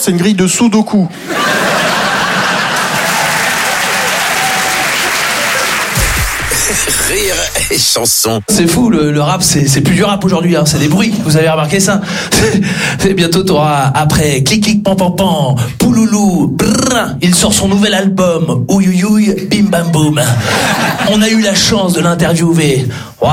c'est une grille de Sudoku. Rire et chanson. C'est fou, le rap, c'est plus du rap aujourd'hui, hein, c'est des bruits, vous avez remarqué ça? Bientôt t'auras, après clic clic pan pan pan, pouloulou, brrr, il sort son nouvel album, ouïouïouï, bim bam boum. On a eu la chance de l'interviewer.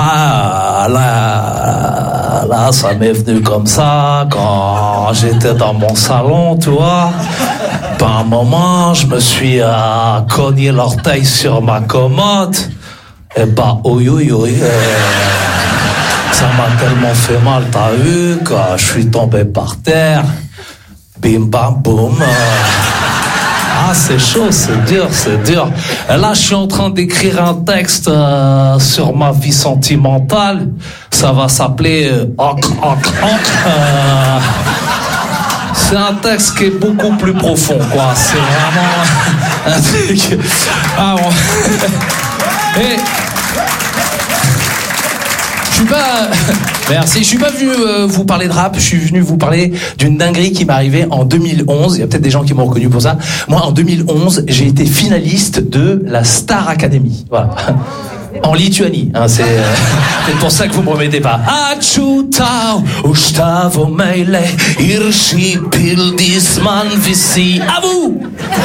Là, ça m'est venu comme ça, quand j'étais dans mon salon, tu vois. Par un moment, je me suis cogné l'orteil sur ma commode. Et bah, ça m'a tellement fait mal, t'as vu, quand je suis tombé par terre. Bim bam boum. Ah, c'est chaud, c'est dur, c'est dur. Et là, je suis en train d'écrire un texte sur ma vie sentimentale. Ça va s'appeler c'est un texte qui est beaucoup plus profond, quoi. C'est vraiment un truc. Ah bon. Et merci, je suis pas venu vous parler de rap, je suis venu vous parler d'une dinguerie qui m'est arrivée en 2011. Il y a peut-être des gens qui m'ont reconnu pour ça. Moi, en 2011, j'ai été finaliste de la Star Academy. Voilà. En Lituanie, hein, c'est peut-être pour ça que vous me remettez pas. Achutau, ustavo meile, irshi pildisman visi. À vous.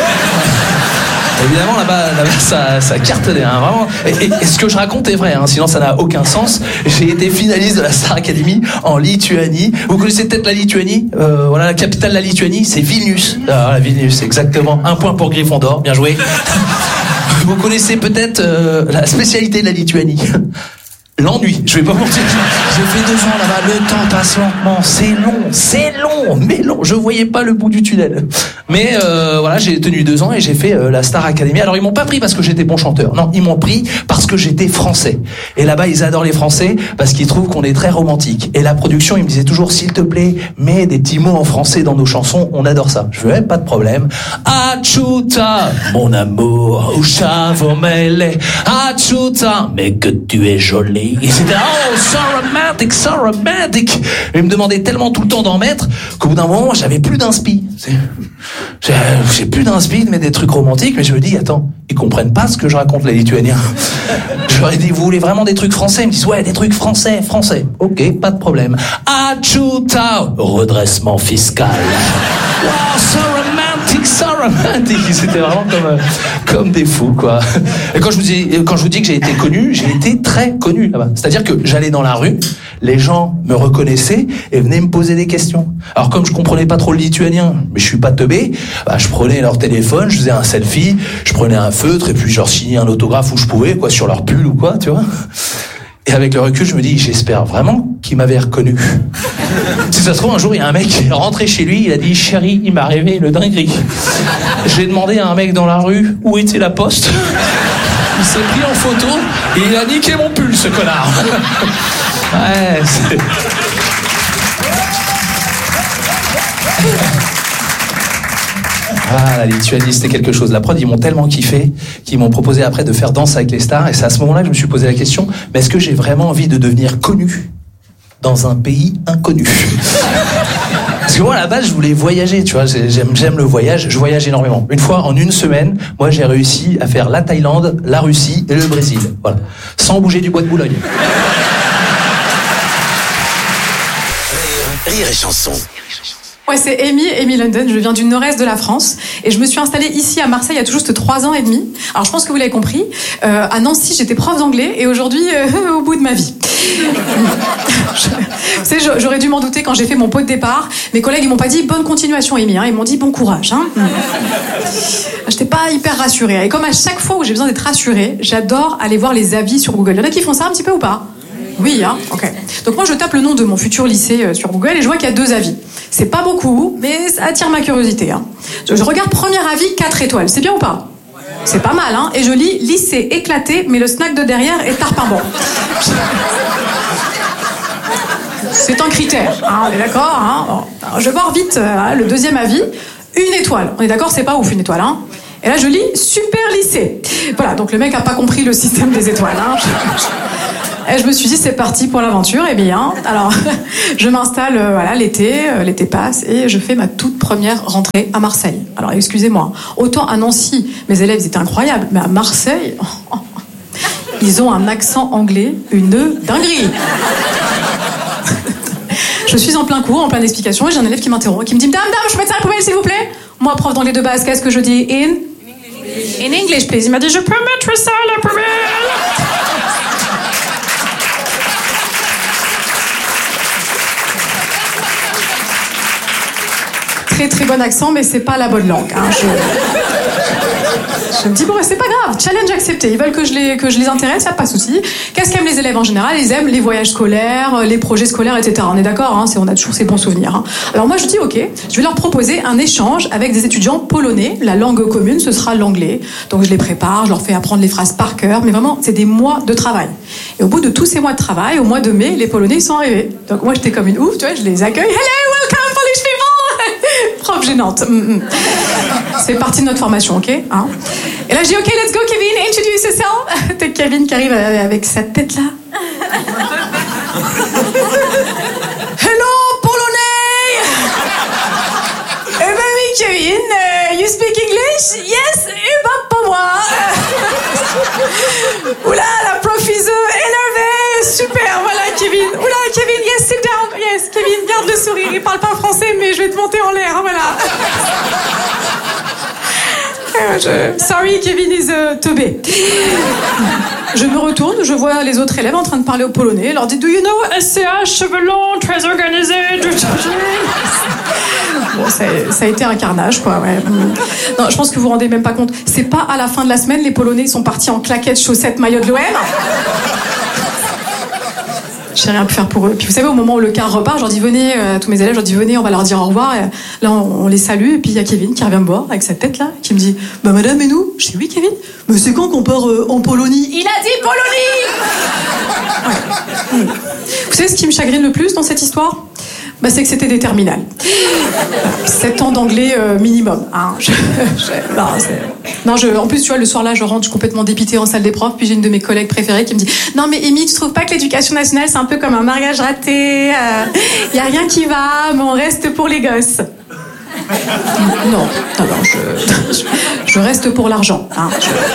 Évidemment, là-bas ça cartonnait, hein, vraiment. Et ce que je raconte est vrai, hein, sinon ça n'a aucun sens. J'ai été finaliste de la Star Academy en Lituanie. Vous connaissez peut-être la Lituanie, voilà, la capitale de la Lituanie, c'est Vilnius. Ah, la Vilnius, exactement. 1 point pour Gryffondor, bien joué. Vous connaissez peut-être la spécialité de la Lituanie. L'ennui, je vais pas mentir. J'ai fait 2 ans là-bas, le temps passe lentement, c'est long, mais long. Je voyais pas le bout du tunnel. Mais voilà, j'ai tenu 2 ans et j'ai fait la Star Academy. Alors ils m'ont pas pris parce que j'étais bon chanteur. Non, ils m'ont pris parce que j'étais français. Et là-bas, ils adorent les Français parce qu'ils trouvent qu'on est très romantique. Et la production, ils me disaient toujours, s'il te plaît, mets des petits mots en français dans nos chansons, on adore ça. Je fais, pas de problème. Achuta, mon amour, ushavomele, achuta, mais que tu es jolie. Et c'était so romantic. Et ils me demandaient tellement tout le temps d'en mettre qu'au bout d'un moment, j'avais plus d'inspi. J'ai plus d'inspi de mettre des trucs romantiques, mais je me dis, attends, ils comprennent pas ce que je raconte, les Lituaniens. Je leur ai dit, vous voulez vraiment des trucs français? Ils me disent, ouais, des trucs français. Ok, pas de problème. Achuta, redressement fiscal. Wow, so romantic. C'était vraiment comme des fous, quoi. Et quand je vous dis que j'ai été connu, j'ai été très connu là-bas. C'est-à-dire que j'allais dans la rue, les gens me reconnaissaient et venaient me poser des questions. Alors comme je comprenais pas trop le lituanien, mais je suis pas teubé, bah, je prenais leur téléphone, je faisais un selfie, je prenais un feutre et puis je leur signais un autographe où je pouvais, quoi, sur leur pull ou quoi, tu vois. Et avec le recul, je me dis, j'espère vraiment qu'ils m'avaient reconnu. Si ça se trouve, un jour, il y a un mec qui est rentré chez lui, il a dit, chérie, il m'est arrivé une dinguerie. J'ai demandé à un mec dans la rue où était la poste. Il s'est pris en photo et il a niqué mon pull, ce connard. Ouais, c'est... Ah, la Lituanie, c'était quelque chose. La prod, ils m'ont tellement kiffé qu'ils m'ont proposé après de faire Danse avec les stars. Et c'est à ce moment-là que je me suis posé la question, mais est-ce que j'ai vraiment envie de devenir connu dans un pays inconnu? Parce que moi, à la base, je voulais voyager, tu vois. J'aime le voyage, je voyage énormément. Une fois, en 1 semaine, moi, j'ai réussi à faire la Thaïlande, la Russie et le Brésil. Voilà. Sans bouger du bois de Boulogne. Rire et chanson. Ouais, c'est Amy London, je viens du nord-est de la France et je me suis installée ici à Marseille il y a tout juste 3 ans et demi. Alors je pense que vous l'avez compris, à Nancy j'étais prof d'anglais et aujourd'hui au bout de ma vie. J'aurais dû m'en douter quand j'ai fait mon pot de départ. Mes collègues ils m'ont pas dit bonne continuation Amy, hein, ils m'ont dit bon courage. Hein. J'étais pas hyper rassurée et comme à chaque fois où j'ai besoin d'être rassurée, j'adore aller voir les avis sur Google. Il y en a qui font ça un petit peu ou pas? Oui, hein, ok. Donc moi je tape le nom de mon futur lycée sur Google et je vois qu'il y a 2 avis. C'est pas beaucoup, mais ça attire ma curiosité. Hein. Je regarde premier avis, 4 étoiles. C'est bien ou pas? C'est pas mal, hein. Et je lis lycée éclaté, mais le snack de derrière est tarpin bon. C'est un critère, hein, on est d'accord, hein. Bon. Alors, je vais voir vite le 2e avis, 1 étoile. On est d'accord, c'est pas ouf 1 étoile, hein. Et là je lis super lycée. Voilà, donc le mec a pas compris le système des étoiles, hein. Et je me suis dit, c'est parti pour l'aventure. Eh bien, alors, je m'installe, l'été passe, et je fais ma toute première rentrée à Marseille. Alors, excusez-moi, autant à Nancy, mes élèves ils étaient incroyables, mais à Marseille, ils ont un accent anglais, une dinguerie. Je suis en plein cours, en pleine explication, et j'ai un élève qui m'interrompt, qui me dit, Madame, je peux mettre ça à la poubelle, s'il vous plaît? Moi, prof d'anglais de base, qu'est-ce que je dis? In English, please. Il m'a dit, je peux mettre ça à la poubelle? Très très bon accent, mais c'est pas la bonne langue. Hein. Je me dis, bon, c'est pas grave, challenge accepté. Ils veulent que je les intéresse, ça pas de souci. Qu'est-ce qu'aiment les élèves en général? Ils aiment les voyages scolaires, les projets scolaires, etc. On est d'accord, hein, on a toujours ces bons souvenirs. Hein. Alors moi, je dis, ok, je vais leur proposer un échange avec des étudiants polonais. La langue commune, ce sera l'anglais. Donc je les prépare, je leur fais apprendre les phrases par cœur. Mais vraiment, c'est des mois de travail. Et au bout de tous ces mois de travail, au mois de mai, les Polonais, ils sont arrivés. Donc moi, j'étais comme une ouf, tu vois, je les accueille. Hello, welcome, Polish people! Prof gênante. C'est partie de notre formation, ok, hein. Et là, je dis, ok, let's go, Kevin, introduce yourself. T'as Kevin qui arrive avec sa tête là. Hello, Polonais. Eh ben oui, Kevin, you speak English? Yes, eh ben pas moi. Oula, la prof is énervée. Super, voilà, Kevin. Oula, Kevin, yes, sit down. Yes, Kevin, garde le sourire. Il parle pas français, mais je vais te monter en l'air, voilà. Sorry, Kevin is teubé. Je me retourne, je vois les autres élèves en train de parler au polonais. Je leur dis, do you know SCH, cheveux longs, très organisé. Bon, ça a été un carnage, quoi. Ouais. Non, je pense que vous vous rendez même pas compte. C'est pas à la fin de la semaine, les Polonais sont partis en claquettes, chaussettes, maillot de l'OM. J'ai rien pu faire pour eux. Puis vous savez, au moment où le car repart, je leur dis, venez, tous mes élèves, je leur dis, venez, on va leur dire au revoir. Et là, on les salue. Et puis il y a Kevin qui revient me voir avec sa tête là, qui me dit, bah madame, et nous? Je dis, oui, Kevin. Mais c'est quand qu'on part en Polonie? Il a dit Polonie. Ouais. Vous savez ce qui me chagrine le plus dans cette histoire? Bah, c'est que c'était des terminales. 7 ans d'anglais minimum. Hein. En plus, tu vois, le soir-là, je rentre complètement dépitée en salle des profs, puis j'ai une de mes collègues préférées qui me dit « Non, mais Amy, tu trouves pas que l'éducation nationale, c'est un peu comme un mariage raté y a rien qui va, mais on reste pour les gosses. » Non, je reste pour l'argent. Hein.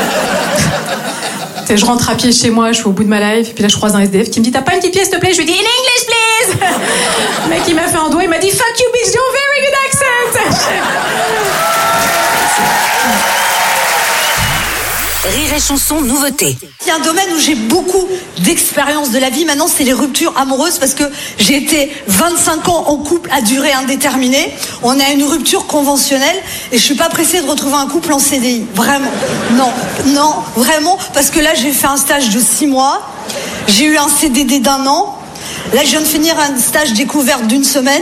Je rentre à pied chez moi, je suis au bout de ma life, et puis là je croise un SDF qui me dit, t'as pas une petite pièce, s'il te plaît? Je lui dis, in English, please. Le mec il m'a fait un doigt, il m'a dit, fuck you bitch, you have very good accent. Rire et chanson, nouveauté. Il y a un domaine où j'ai beaucoup d'expérience de la vie maintenant, c'est les ruptures amoureuses, parce que j'ai été 25 ans en couple à durée indéterminée. On est à une rupture conventionnelle et je suis pas pressée de retrouver un couple en CDI. Vraiment. Non, vraiment, parce que là j'ai fait un stage de 6 mois, j'ai eu un CDD d'1 an, là je viens de finir un stage découverte d'1 semaine.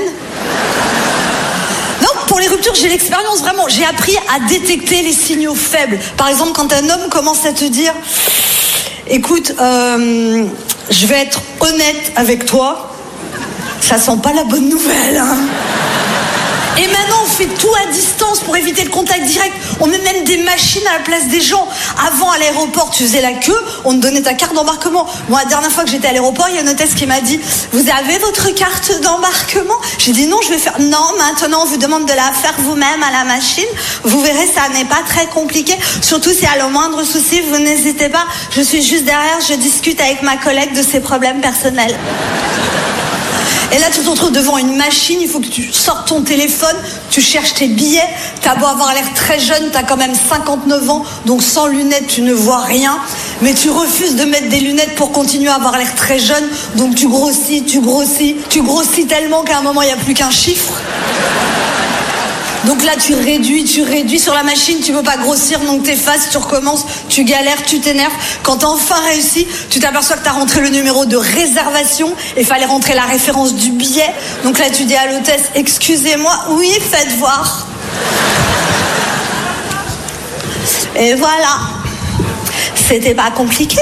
Non, pour les ruptures, j'ai l'expérience, vraiment. J'ai appris à détecter les signaux faibles. Par exemple, quand un homme commence à te dire « Écoute, je vais être honnête avec toi », ça sent pas la bonne nouvelle, hein. Et maintenant, on fait tout à distance pour éviter le contact direct. On met même des machines à la place des gens. Avant, à l'aéroport, tu faisais la queue, on te donnait ta carte d'embarquement. Moi, la dernière fois que j'étais à l'aéroport, il y a une hôtesse qui m'a dit « Vous avez votre carte d'embarquement ?» J'ai dit « Non, je vais faire... » « Non, maintenant, on vous demande de la faire vous-même à la machine. Vous verrez, ça n'est pas très compliqué. Surtout si à le moindre souci, vous n'hésitez pas. Je suis juste derrière, je discute avec ma collègue de ses problèmes personnels. » Et là, tu te retrouves devant une machine, il faut que tu sortes ton téléphone, tu cherches tes billets, t'as beau avoir l'air très jeune, t'as quand même 59 ans, donc sans lunettes, tu ne vois rien, mais tu refuses de mettre des lunettes pour continuer à avoir l'air très jeune, donc tu grossis tellement qu'à un moment, il n'y a plus qu'un chiffre. Donc là, tu réduis sur la machine, tu peux pas grossir, donc t'effaces, tu recommences, tu galères, tu t'énerves. Quand t'as enfin réussi, tu t'aperçois que t'as rentré le numéro de réservation et fallait rentrer la référence du billet. Donc là, tu dis à l'hôtesse, excusez-moi, oui, faites voir. Et voilà. C'était pas compliqué.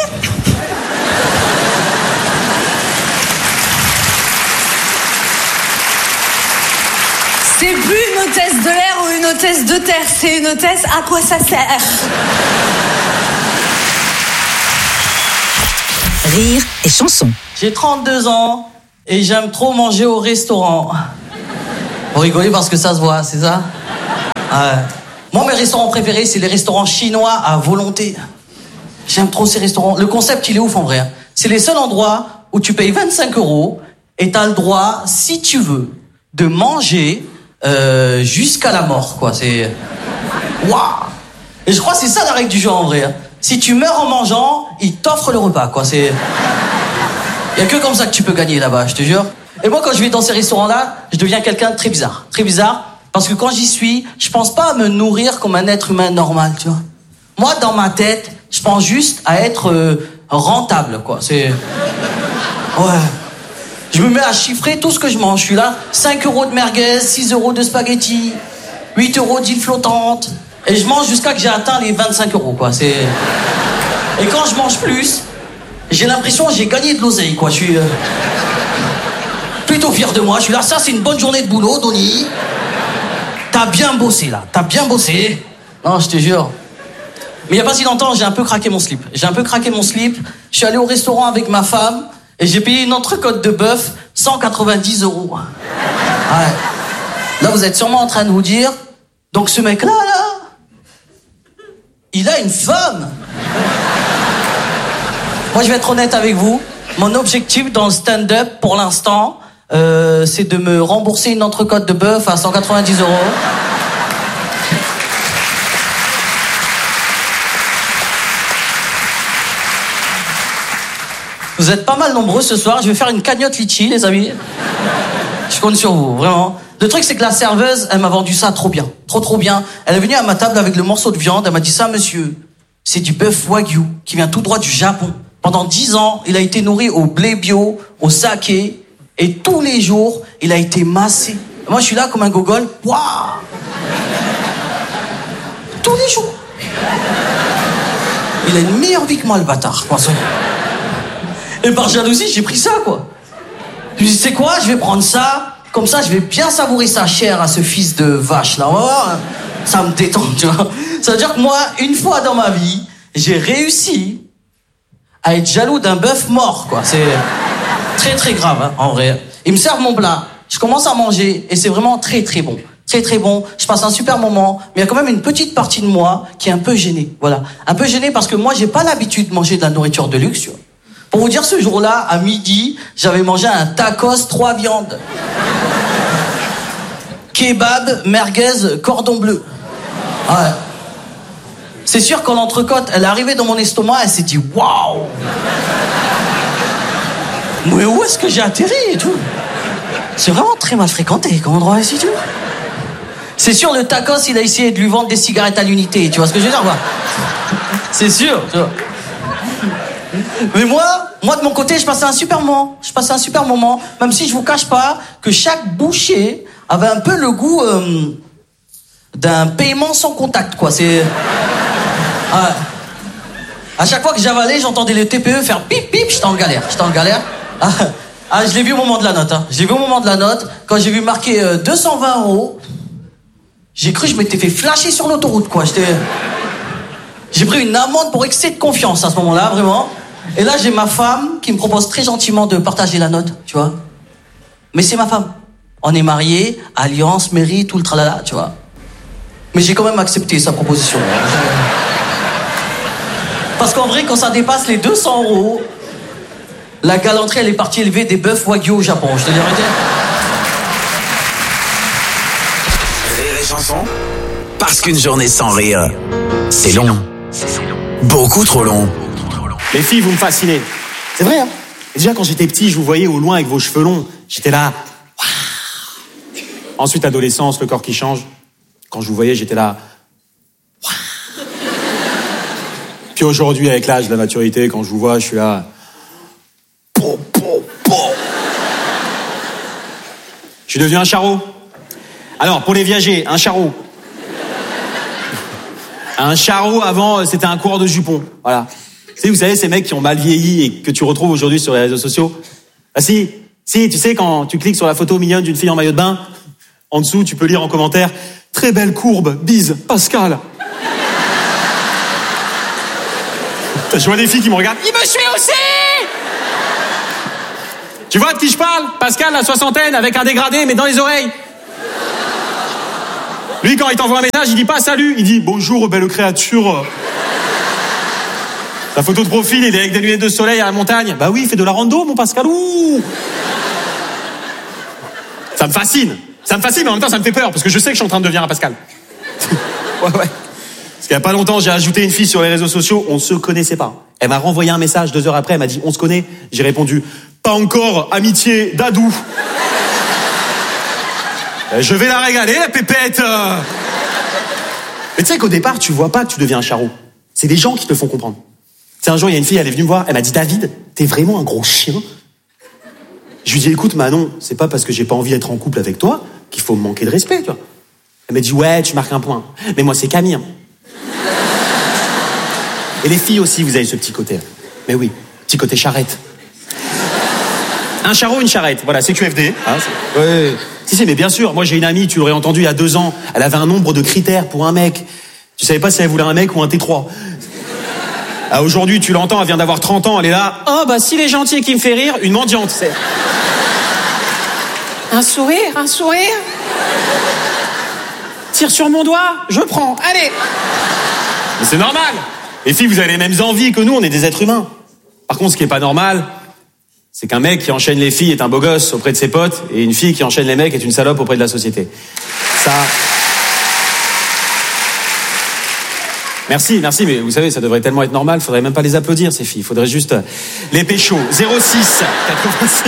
C'est plus une hôtesse de l'air ou une hôtesse de terre, c'est une hôtesse, à quoi ça sert? Rire et chansons. J'ai 32 ans et j'aime trop manger au restaurant. Vous rigolez parce que ça se voit, c'est ça? Ouais. Moi, mes restaurants préférés, c'est les restaurants chinois à volonté. J'aime trop ces restaurants. Le concept, il est ouf en vrai. C'est les seuls endroits où tu payes 25 € et t'as le droit, si tu veux, de manger jusqu'à la mort, quoi. C'est... Waouh! Et je crois que c'est ça la règle du jeu en vrai. Si tu meurs en mangeant, ils t'offrent le repas, quoi. C'est... Il y a que comme ça que tu peux gagner là-bas, je te jure. Et moi, quand je vais dans ces restaurants-là, je deviens quelqu'un de très bizarre. Très bizarre, parce que quand j'y suis, je pense pas à me nourrir comme un être humain normal, tu vois. Moi, dans ma tête, je pense juste à être rentable, quoi. C'est... Ouais. Je me mets à chiffrer tout ce que je mange. Je suis là, 5 € de merguez, 6 € de spaghettis, 8 € d'île flottante. Et je mange jusqu'à que j'ai atteint les 25 €, quoi. C'est... Et quand je mange plus, j'ai l'impression que j'ai gagné de l'oseille, quoi. Je suis plutôt fier de moi. Je suis là, ça, c'est une bonne journée de boulot, Donny. T'as bien bossé, là. T'as bien bossé. Non, je te jure. Mais il n'y a pas si longtemps, j'ai un peu craqué mon slip. Je suis allé au restaurant avec ma femme et j'ai payé une entrecôte de bœuf 190 €. Ouais. Là, vous êtes sûrement en train de vous dire, donc ce mec-là, il a une femme. Moi, je vais être honnête avec vous. Mon objectif dans le stand-up, pour l'instant, c'est de me rembourser une entrecôte de bœuf à 190 €. Vous êtes pas mal nombreux ce soir. Je vais faire une cagnotte litchi, les amis. Je compte sur vous, vraiment. Le truc, c'est que la serveuse, elle m'a vendu ça trop bien. Trop bien. Elle est venue à ma table avec le morceau de viande. Elle m'a dit, ça, monsieur, c'est du bœuf wagyu qui vient tout droit du Japon. Pendant 10 ans, il a été nourri au blé bio, au saké, et tous les jours, il a été massé. Moi, je suis là comme un gogol. Waouh! Tous les jours. Il a une meilleure vie que moi, le bâtard. Et par jalousie, j'ai pris ça, quoi. Je me dis, c'est quoi? Je vais prendre ça. Comme ça, je vais bien savourer sa chair à ce fils de vache, là. Oh, ça me détend, tu vois. Ça veut dire que moi, une fois dans ma vie, j'ai réussi à être jaloux d'un bœuf mort, quoi. C'est très grave, hein, en vrai. Ils me servent mon plat. Je commence à manger et c'est vraiment très bon. Très bon. Je passe un super moment, mais il y a quand même une petite partie de moi qui est un peu gênée. Voilà. Un peu gênée parce que moi, j'ai pas l'habitude de manger de la nourriture de luxe, tu vois. Pour vous dire, ce jour-là, à midi, j'avais mangé un tacos 3 viandes. Kebab, merguez, cordon bleu. Ouais. C'est sûr, quand l'entrecôte, elle est arrivée dans mon estomac, elle s'est dit, waouh! Mais où est-ce que j'ai atterri et tout? C'est vraiment très mal fréquenté comme endroit ici, tu vois. C'est sûr, le tacos, il a essayé de lui vendre des cigarettes à l'unité, tu vois ce que je veux dire, quoi. C'est sûr, tu vois. Mais moi, de mon côté, je passais un super moment. Même si je vous cache pas que chaque bouchée avait un peu le goût d'un paiement sans contact, quoi. C'est... À chaque fois que j'avalais, j'entendais le TPE faire pip pip, j'étais en galère. Je l'ai vu au moment de la note, hein. Quand j'ai vu marquer 220 €, j'ai cru que je m'étais fait flasher sur l'autoroute, quoi. J'ai pris une amende pour excès de confiance à ce moment-là, vraiment. Et là, j'ai ma femme qui me propose très gentiment de partager la note, tu vois. Mais c'est ma femme. On est mariés, alliance, mairie, tout le tralala, tu vois. Mais j'ai quand même accepté sa proposition. Parce qu'en vrai, quand ça dépasse les 200 €, la galanterie, elle est partie élever des bœufs wagyu au Japon. Je te dis la vérité. Rire et chanson. Parce qu'une journée sans rire, c'est long. Beaucoup trop long. Les filles, vous me fascinez. C'est vrai, hein? Et déjà, quand j'étais petit, je vous voyais au loin avec vos cheveux longs. J'étais là. Waouh. Ensuite, adolescence, le corps qui change. Quand je vous voyais, j'étais là. Waouh. Puis aujourd'hui, avec l'âge, la maturité, quand je vous vois, je suis là. Je suis devenu un charreau. Alors, pour les viagers, un charreau. Un charreau, avant, c'était un coureur de jupons. Voilà. Vous savez, ces mecs qui ont mal vieilli et que tu retrouves aujourd'hui sur les réseaux sociaux. Ah si, tu sais, quand tu cliques sur la photo mignonne d'une fille en maillot de bain, en dessous, tu peux lire en commentaire « Très belle courbe, bise, Pascal ». Je vois des filles qui me regardent « Il me suit aussi !» Tu vois de qui je parle? Pascal, la soixantaine, avec un dégradé, mais dans les oreilles. Lui, quand il t'envoie un message, il dit pas salut, il dit bonjour, belle créature. Sa photo de profil, il est avec des lunettes de soleil à la montagne. Bah oui, il fait de la rando, mon Pascal. Ouh. Ça me fascine. Ça me fascine, mais en même temps, ça me fait peur, parce que je sais que je suis en train de devenir un Pascal. Ouais. Parce qu'il y a pas longtemps, j'ai ajouté une fille sur les réseaux sociaux, on se connaissait pas. Elle m'a renvoyé un message 2 heures après, elle m'a dit on se connaît. J'ai répondu pas encore, amitié d'Adou. Je vais la régaler, la pépette. Mais tu sais qu'au départ, tu vois pas que tu deviens un charreau. C'est des gens qui te font comprendre. Tu sais, un jour, il y a une fille, elle est venue me voir, elle m'a dit David, t'es vraiment un gros chien. Je lui dis écoute Manon, c'est pas parce que j'ai pas envie d'être en couple avec toi qu'il faut me manquer de respect, tu vois. Elle m'a dit ouais, tu marques un point. Mais moi, c'est Camille. Et les filles aussi, vous avez ce petit côté. Mais oui, petit côté charrette. Un charreau, une charrette. Voilà, c'est QFD. Ah, ouais. Si, mais bien sûr. Moi, j'ai une amie, tu l'aurais entendu il y a 2 ans. Elle avait un nombre de critères pour un mec. Tu savais pas si elle voulait un mec ou un T3. Ah, aujourd'hui, tu l'entends, elle vient d'avoir 30 ans, elle est là. Oh, bah, s'il est gentil et qu'il me fait rire, une mendiante, c'est. Un sourire. Tire sur mon doigt, je prends. Allez. Mais c'est normal. Les filles, vous avez les mêmes envies que nous, on est des êtres humains. Par contre, ce qui est pas normal, c'est qu'un mec qui enchaîne les filles est un beau gosse auprès de ses potes, et une fille qui enchaîne les mecs est une salope auprès de la société. Ça... Merci, mais vous savez, ça devrait tellement être normal, faudrait même pas les applaudir, ces filles. Faudrait juste les pécho. 06 86.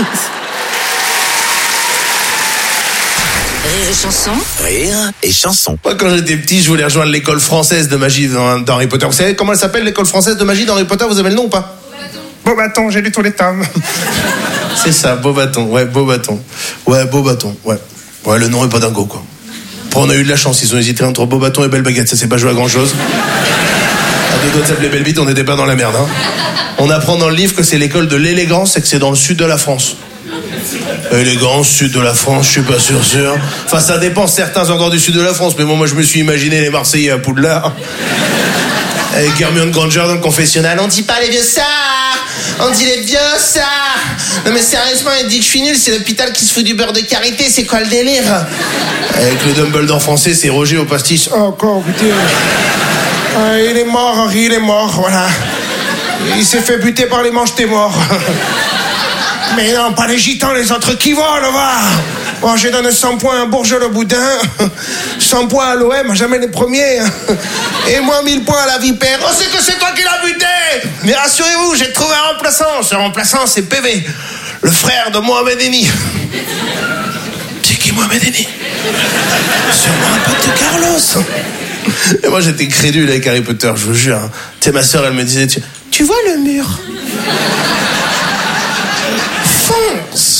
Rire et chanson. Rire et chanson. Moi, quand j'étais petit, je voulais rejoindre l'école française de magie dans Harry Potter. Vous savez comment elle s'appelle, l'école française de magie dans Harry Potter? Vous avez le nom ou pas? Beauxbatons, j'ai lu tous les tomes. C'est ça, Beauxbatons. Ouais, Beauxbatons. Ouais, le nom est pas dingo, quoi. Après, on a eu de la chance, ils ont hésité entre Beauxbatons et Belle Baguette, ça s'est pas joué à grand chose. À 2 doigts de s'appeler Belle Bite, on n'était pas dans la merde, hein. On apprend dans le livre que c'est l'école de l'élégance et que c'est dans le sud de la France. Élégance, sud de la France, je suis pas sûr. Enfin, ça dépend, certains encore du sud de la France, mais moi je me suis imaginé les Marseillais à Poudlard. Avec Hermione Granger dans le confessionnal. On dit pas les vieux sards, on dit les vieux sards. Non mais sérieusement, il dit que je suis nul, c'est l'hôpital qui se fout du beurre de karité, c'est quoi le délire? Avec le Dumbledore français, c'est Roger au pastis. Oh, encore, putain. Il est mort, Henri, il est mort, voilà. Il s'est fait buter par les manches, t'es mort. Mais non, pas les gitans, les autres qui volent, va. Bon, j'ai donné 100 points à Bourges le Boudin, 100 points à l'OM, jamais les premiers. Et moi, 1000 points à la Vipère. Oh, c'est que c'est toi qui l'as buté. Mais rassurez-vous, j'ai trouvé un remplaçant. Ce remplaçant, c'est PV, le frère de Mohamed Eni. C'est qui Mohamed Eni? Sûrement un pote de Carlos. Et moi, j'étais crédule avec Harry Potter, je vous jure. Tu sais, ma sœur, elle me disait, tu vois le mur? Fonce.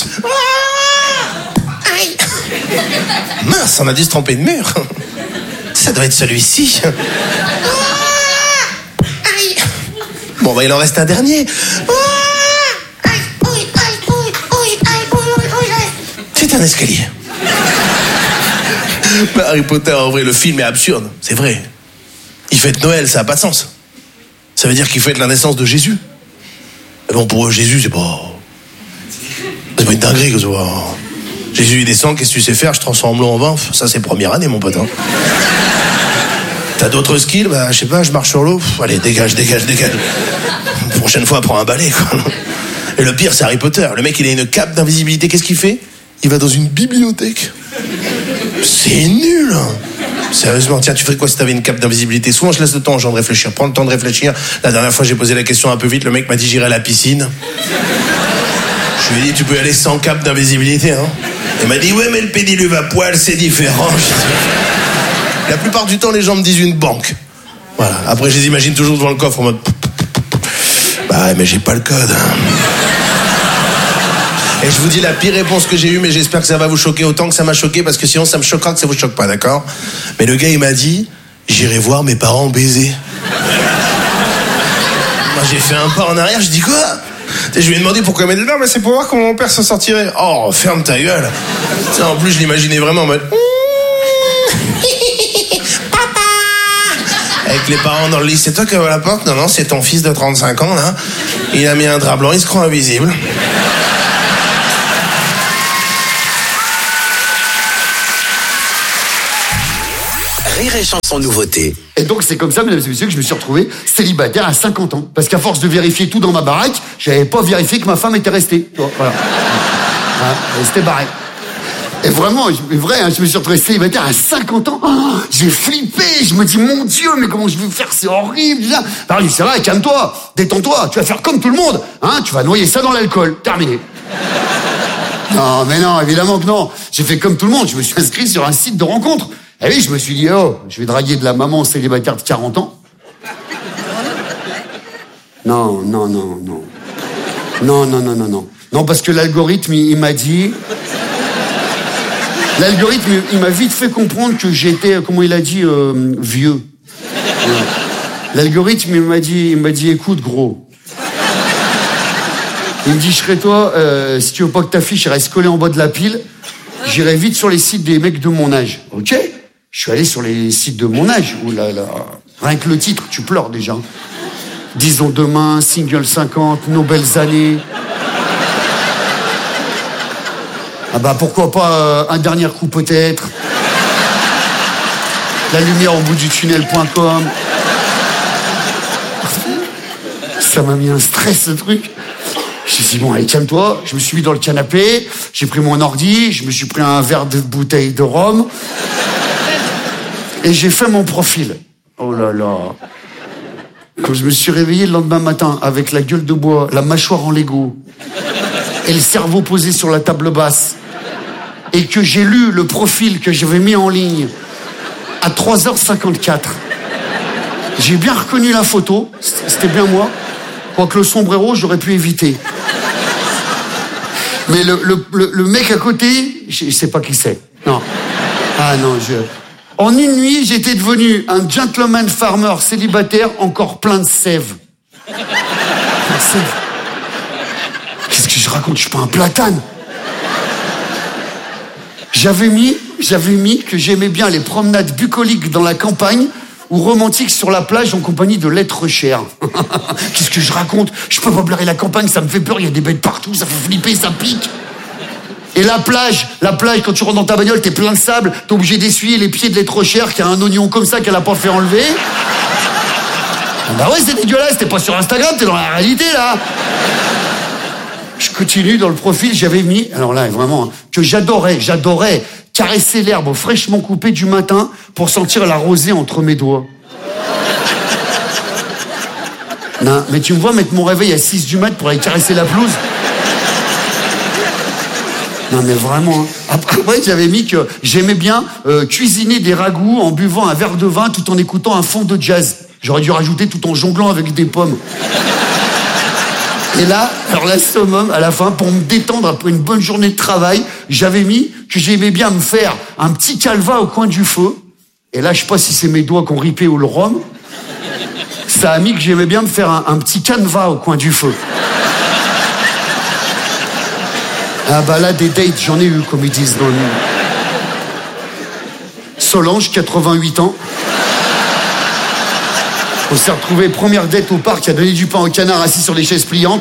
Aïe. Mince, on a dû se tromper de mur. Ça doit être celui-ci. Aïe. Bon, bah, il en reste un dernier. C'est un escalier. Bah, Harry Potter, en vrai, le film est absurde. C'est vrai. Il fête Noël, ça n'a pas de sens. Ça veut dire qu'il fête la naissance de Jésus. Mais bon, pour eux, Jésus, c'est pas une dinguerie que ça soit. Jésus, il descend, qu'est-ce que tu sais faire? Je transforme l'eau en vin. Ça, c'est première année, mon pote. Hein. T'as d'autres skills? Bah, je sais pas, je marche sur l'eau. Allez, dégage. Prochaine fois, prends un balai, quoi. Et le pire, c'est Harry Potter. Le mec, il a une cape d'invisibilité. Qu'est-ce qu'il fait? Il va dans une bibliothèque. C'est nul. Sérieusement, tiens, tu ferais quoi si t'avais une cape d'invisibilité? Souvent, je laisse le temps aux gens de réfléchir. Prends le temps de réfléchir. La dernière fois, j'ai posé la question un peu vite. Le mec m'a dit, j'irai à la piscine. Je lui ai dit, tu peux y aller sans cape d'invisibilité, hein. Il m'a dit, ouais, mais le pédiluve à poil, c'est différent. La plupart du temps, les gens me disent une banque. Voilà. Après, je les imagine toujours devant le coffre en mode... Bah, mais j'ai pas le code. Hein. Et je vous dis la pire réponse que j'ai eue, mais j'espère que ça va vous choquer autant que ça m'a choqué, parce que sinon ça me choquera que ça vous choque pas, d'accord? Mais le gars, il m'a dit, j'irai voir mes parents baiser. Moi, j'ai fait un pas en arrière, je dis quoi? Je lui ai demandé pourquoi il m'a dit, non, mais c'est pour voir comment mon père se sortirait. Oh, ferme ta gueule. En plus, je l'imaginais vraiment en mode... Papa! Avec les parents dans le lit, c'est toi qui ouvre la porte? Non, c'est ton fils de 35 ans, là. Il a mis un drap blanc, il se croit invisible. et Chanson nouveauté. Et donc c'est comme ça, mesdames et messieurs, que je me suis retrouvé célibataire à 50 ans. Parce qu'à force de vérifier tout dans ma baraque, j'avais pas vérifié que ma femme était restée. Voilà. Elle s'était barrée. Et vraiment, je me suis retrouvé célibataire à 50 ans. Oh, j'ai flippé, je me dis, mon Dieu, mais comment je vais faire, c'est horrible. Alors, c'est vrai, calme-toi, détends-toi, tu vas faire comme tout le monde. Hein, tu vas noyer ça dans l'alcool, terminé. Non, mais non, évidemment que non. J'ai fait comme tout le monde, je me suis inscrit sur un site de rencontre. Et oui, je me suis dit, oh, je vais draguer de la maman célibataire de 40 ans. Non. Non, parce que l'algorithme, il m'a dit... L'algorithme, il m'a vite fait comprendre que j'étais, comment il a dit, vieux. Ouais. L'algorithme, il m'a dit, écoute, gros. Il me dit, je serais toi, si tu veux pas que ta fiche reste collée en bas de la pile, j'irai vite sur les sites des mecs de mon âge. Ok? Je suis allé sur les sites de mon âge. Ouh là là. Rien que le titre, tu pleures déjà. Disons demain, single 50, nos belles années. Ah bah pourquoi pas un dernier coup peut-être. La lumière au bout du tunnel.com. Ça m'a mis un stress ce truc. J'ai dit bon allez calme-toi. Je me suis mis dans le canapé, j'ai pris mon ordi, je me suis pris un verre de bouteille de rhum et j'ai fait mon profil. Oh là là. Quand je me suis réveillé le lendemain matin avec la gueule de bois, la mâchoire en Lego et le cerveau posé sur la table basse, et que j'ai lu le profil que j'avais mis en ligne à 3h54, j'ai bien reconnu la photo, c'était bien moi, quoique le sombrero, j'aurais pu éviter. Mais le mec à côté, je sais pas qui c'est. Non. Ah non, En une nuit, j'étais devenu un gentleman farmer célibataire encore plein de sève. Qu'est-ce que je raconte? Je suis pas un platane. J'avais mis que j'aimais bien les promenades bucoliques dans la campagne ou romantiques sur la plage en compagnie de l'être cher. Qu'est-ce que je raconte? Je peux pas blairer la campagne, ça me fait peur, il y a des bêtes partout, ça fait flipper, ça pique. Et la plage, quand tu rentres dans ta bagnole, t'es plein de sable, t'es obligé d'essuyer les pieds de l'être cher qui a un oignon comme ça qu'elle a pas fait enlever. Bah ouais, c'est dégueulasse, t'es pas sur Instagram, t'es dans la réalité là. Je continue dans le profil, j'avais mis, alors là vraiment, que j'adorais caresser l'herbe fraîchement coupée du matin pour sentir la rosée entre mes doigts. Non, mais tu me vois mettre mon réveil à 6 du mat pour aller caresser la pelouse? Non mais vraiment. Après j'avais mis que j'aimais bien cuisiner des ragoûts en buvant un verre de vin tout en écoutant un fond de jazz. J'aurais dû rajouter tout en jonglant avec des pommes. Et là, alors la summum, à la fin, pour me détendre après une bonne journée de travail, j'avais mis que j'aimais bien me faire un petit calva au coin du feu. Et là, je sais pas si c'est mes doigts qui ont ripé ou le rhum. Ça a mis que j'aimais bien me faire un petit canevas au coin du feu. Ah bah là, des dates, j'en ai eu, comme ils disent dans le monde. Solange, 88 ans. On s'est retrouvé première date au parc, qui a donné du pain au canard assis sur les chaises pliantes.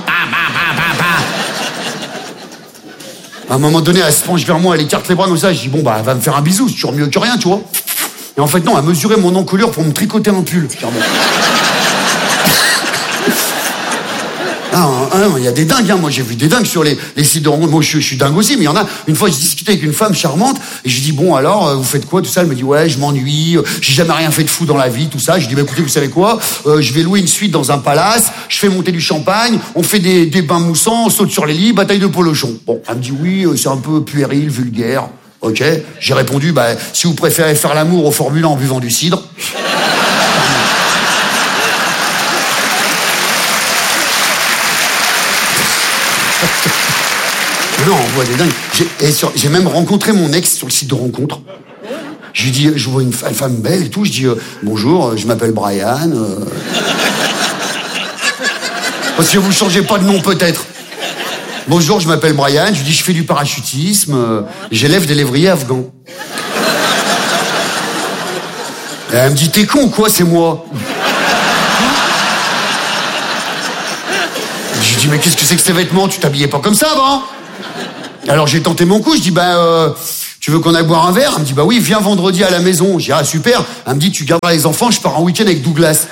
À un moment donné, elle se penche vers moi, elle écarte les bras comme ça. Je dis bon bah elle va me faire un bisou, c'est toujours mieux que rien, tu vois. Et en fait non, elle mesurait mon encolure pour me tricoter un pull. Il y a des dingues, hein. Moi j'ai vu des dingues sur les sites de rencontres. Moi je suis dingue aussi, mais il y en a. Une fois j'ai discuté avec une femme charmante et je lui dis bon alors vous faites quoi tout ça? Elle me dit ouais je m'ennuie, j'ai jamais rien fait de fou dans la vie, tout ça. Je dis bah écoutez vous savez quoi, je vais louer une suite dans un palace, je fais monter du champagne, on fait des bains moussants, on saute sur les lits, bataille de polochon. Bon, elle me dit oui c'est un peu puéril, vulgaire. Ok, j'ai répondu bah si vous préférez faire l'amour au Formule 1 en buvant du cidre. Non, on voit des dingues. J'ai même rencontré mon ex sur le site de rencontre. Je lui dis, je vois une femme belle et tout. Je dis, bonjour, je m'appelle Brian. Parce que vous changez pas de nom peut-être. Bonjour, je m'appelle Brian. Je lui dis, je fais du parachutisme. J'élève des lévriers afghans. Et elle me dit, t'es con ou quoi, c'est moi. Je lui dis, mais qu'est-ce que c'est que ces vêtements? Tu t'habillais pas comme ça avant? Alors j'ai tenté mon coup, je dis, tu veux qu'on aille boire un verre? Elle me dit, bah oui, viens vendredi à la maison. J'ai dit, ah super. Elle me dit, tu garderas les enfants, je pars en week-end avec Douglas.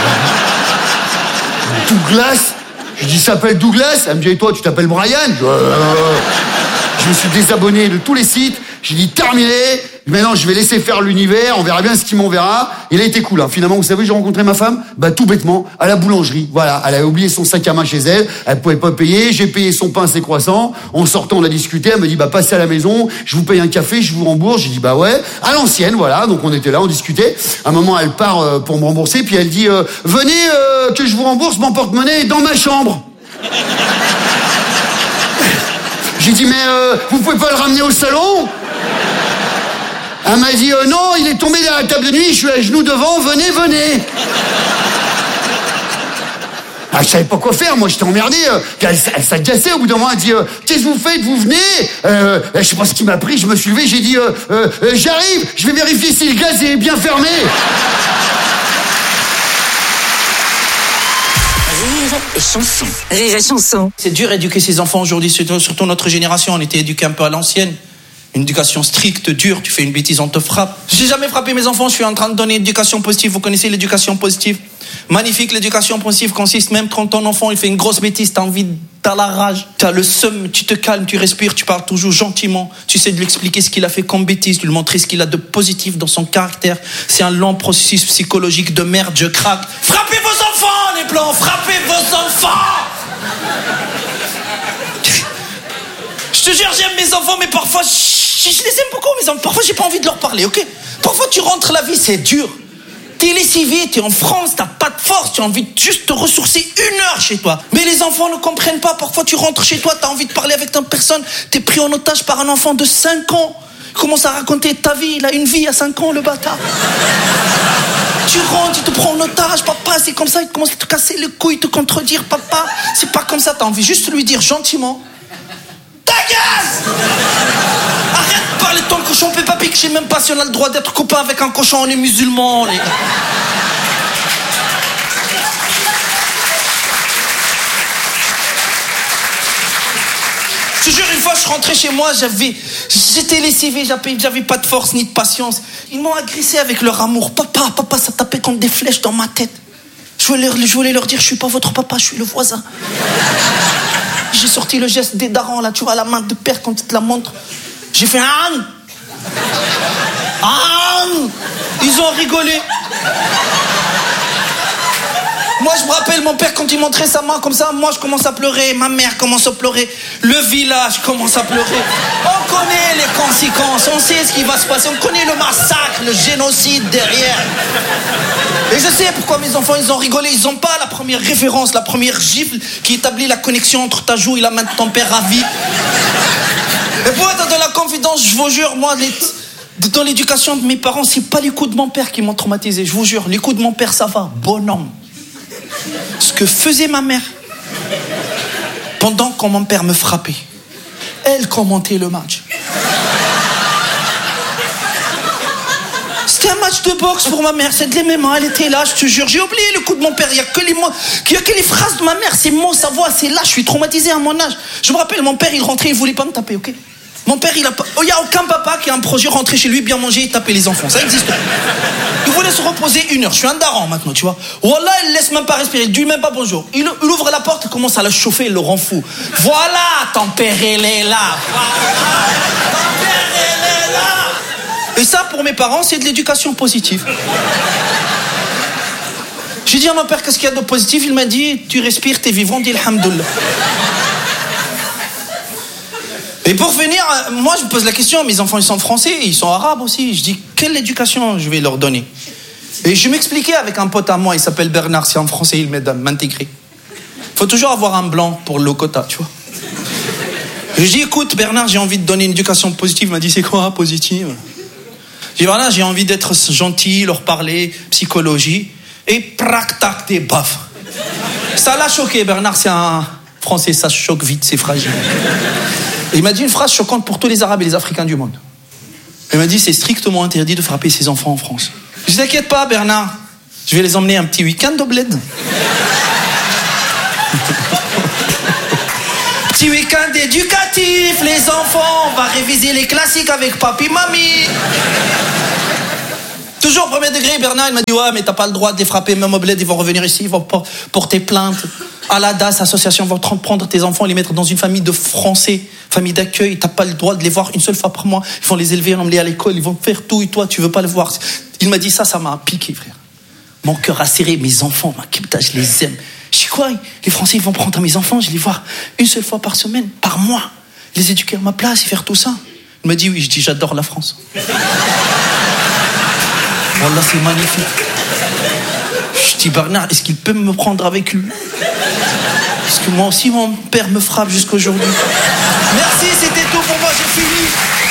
Douglas? Je dis, il s'appelle Douglas? Elle me dit, et toi, tu t'appelles Brian? Je me suis désabonné de tous les sites. J'ai dit, terminé. Maintenant, je vais laisser faire l'univers. On verra bien ce qu'il m'enverra. Il a été cool, hein. Finalement, vous savez, j'ai rencontré ma femme, bah, tout bêtement, à la boulangerie. Voilà. Elle avait oublié son sac à main chez elle. Elle pouvait pas payer. J'ai payé son pain, ses croissants. En sortant, on a discuté. Elle me dit, bah, passez à la maison. Je vous paye un café, je vous rembourse. J'ai dit, bah ouais. À l'ancienne, voilà. Donc, on était là, on discutait. À un moment, elle part pour me rembourser. Puis elle dit, venez, que je vous rembourse mon porte-monnaie dans ma chambre. J'ai dit, mais vous pouvez pas le ramener au salon? Elle m'a dit, non, il est tombé dans la table de nuit, je suis à genoux devant, venez, venez. Ah, je savais pas quoi faire, moi j'étais emmerdé. Elle s'agaçait au bout d'un moment, elle dit, qu'est-ce que vous faites, vous venez? Je sais pas ce qui m'a pris, je me suis levé, j'ai dit, j'arrive, je vais vérifier si le gaz est bien fermé. Rire et chanson. Rire et chanson. C'est dur d'éduquer ses enfants aujourd'hui, surtout notre génération. On était éduqués un peu à l'ancienne. Une éducation stricte, dure. Tu fais une bêtise, on te frappe. J'ai jamais frappé mes enfants. Je suis en train de donner l'éducation positive. Vous connaissez l'éducation positive? Magnifique, l'éducation positive consiste même quand ton enfant il fait une grosse bêtise, t'as la rage, t'as le seum, tu te calmes, tu respires, tu parles toujours gentiment. Tu sais de lui expliquer ce qu'il a fait comme bêtise, de lui montrer ce qu'il a de positif dans son caractère. C'est un long processus psychologique de merde, je craque. Frappez vos enfants, les blancs, frappez vos enfants! Je te jure, j'aime mes enfants, mais parfois, je les aime beaucoup, mes enfants. Parfois, j'ai pas envie de leur parler, ok? Parfois, tu rentres, la vie, c'est dur. T'es lessivé, t'es en France, t'as pas de force, tu as envie de juste te ressourcer 1 heure chez toi. Mais les enfants ne comprennent pas. Parfois, tu rentres chez toi, t'as envie de parler avec une personne, t'es pris en otage par un enfant de 5 ans. Il commence à raconter ta vie, il a une vie à 5 ans, le bâtard. Tu rentres, il te prend en otage, papa, c'est comme ça, il commence à te casser les couilles, te contredire, papa. C'est pas comme ça, t'as envie juste de lui dire gentiment. Ta gueule! Arrête de parler de ton cochon, Peppa Pig, je sais même pas si on a le droit d'être copain avec un cochon, on est musulmans, les gars. Je te jure, une fois, je rentrais chez moi, j'étais lessivé, j'avais pas de force ni de patience. Ils m'ont agressé avec leur amour. Papa, ça tapait comme des flèches dans ma tête. Je voulais leur dire, je suis pas votre papa, je suis le voisin. J'ai sorti le geste des darons, là, tu vois, la main de père quand il te la montre. J'ai fait un. Ils ont rigolé. Moi, je me rappelle, mon père, quand il montrait sa main comme ça, moi, je commence à pleurer. Ma mère commence à pleurer. Le village commence à pleurer. On connaît les conséquences. On sait ce qui va se passer. On connaît le massacre, le génocide derrière. Et je sais pourquoi mes enfants, ils ont rigolé. Ils n'ont pas la première référence, la première gifle qui établit la connexion entre ta joue et la main de ton père ravi. Et pour être dans la confidence, je vous jure, moi, dans l'éducation de mes parents, c'est pas les coups de mon père qui m'ont traumatisé. Je vous jure, les coups de mon père, ça va. Bonhomme. Ce que faisait ma mère pendant que mon père me frappait, elle commentait le match. C'était un match de boxe pour ma mère, c'est de l'MMA, elle était là, je te jure. J'ai oublié le coup de mon père, il n'y a que les mots, il y a que les phrases de ma mère, ses mots, sa voix, c'est là, je suis traumatisé à mon âge. Je me rappelle, mon père, il rentrait, il voulait pas me taper, ok? Mon père, il y a aucun papa qui a un projet rentrer chez lui, bien manger et taper les enfants. Ça existe pas. Il voulait se reposer 1 heure. Je suis un daron maintenant, tu vois. Wallah, il laisse même pas respirer. Il dit même pas bonjour. Il ouvre la porte, il commence à la chauffer, il le rend fou. Voilà, ton père, il est là. Voilà, ton père, il est là. Et ça, pour mes parents, c'est de l'éducation positive. J'ai dit à mon père, qu'est-ce qu'il y a de positif? Il m'a dit, tu respires, t'es vivant, dis alhamdoulilah. Et pour finir, moi je me pose la question, mes enfants ils sont français, ils sont arabes aussi. Je dis, quelle éducation je vais leur donner? Et je m'expliquais avec un pote à moi, il s'appelle Bernard, c'est en français, il m'aide à m'intégrer. Faut toujours avoir un blanc pour le quota, tu vois. Et je dis, écoute Bernard, j'ai envie de donner une éducation positive. Il m'a dit, c'est quoi positive? Je dis, voilà, j'ai envie d'être gentil, leur parler, psychologie, et prac-tac des baffes. Ça l'a choqué, Bernard, c'est un français, ça se choque vite, c'est fragile. Et il m'a dit une phrase choquante pour tous les Arabes et les Africains du monde. Il m'a dit, c'est strictement interdit de frapper ses enfants en France. Je dis, t'inquiète pas Bernard, je vais les emmener un petit week-end au bled. Petit Petit week-end éducatif, les enfants, on va réviser les classiques avec papi, mamie. Toujours premier degré, Bernard, il m'a dit, ouais, mais t'as pas le droit de les frapper, même au bled, ils vont revenir ici, ils vont porter plainte. À la DAS, association, vont prendre tes enfants, les mettre dans une famille de Français, famille d'accueil, t'as pas le droit de les voir une seule fois par mois, ils vont les élever, emmener à l'école, ils vont faire tout, et toi, tu veux pas le voir. Il m'a dit ça m'a piqué, frère. Mon cœur a serré, mes enfants, je les aime. Je dis quoi, les Français, ils vont prendre mes enfants, je les vois une seule fois par semaine, par mois, les éduquer à ma place et faire tout ça. Il m'a dit oui, je dis j'adore la France. Wallah, c'est magnifique. Je dis Bernard, est-ce qu'il peut me prendre avec lui? Parce que moi aussi, mon père me frappe jusqu'aujourd'hui. Merci, c'était tout pour moi, j'ai fini.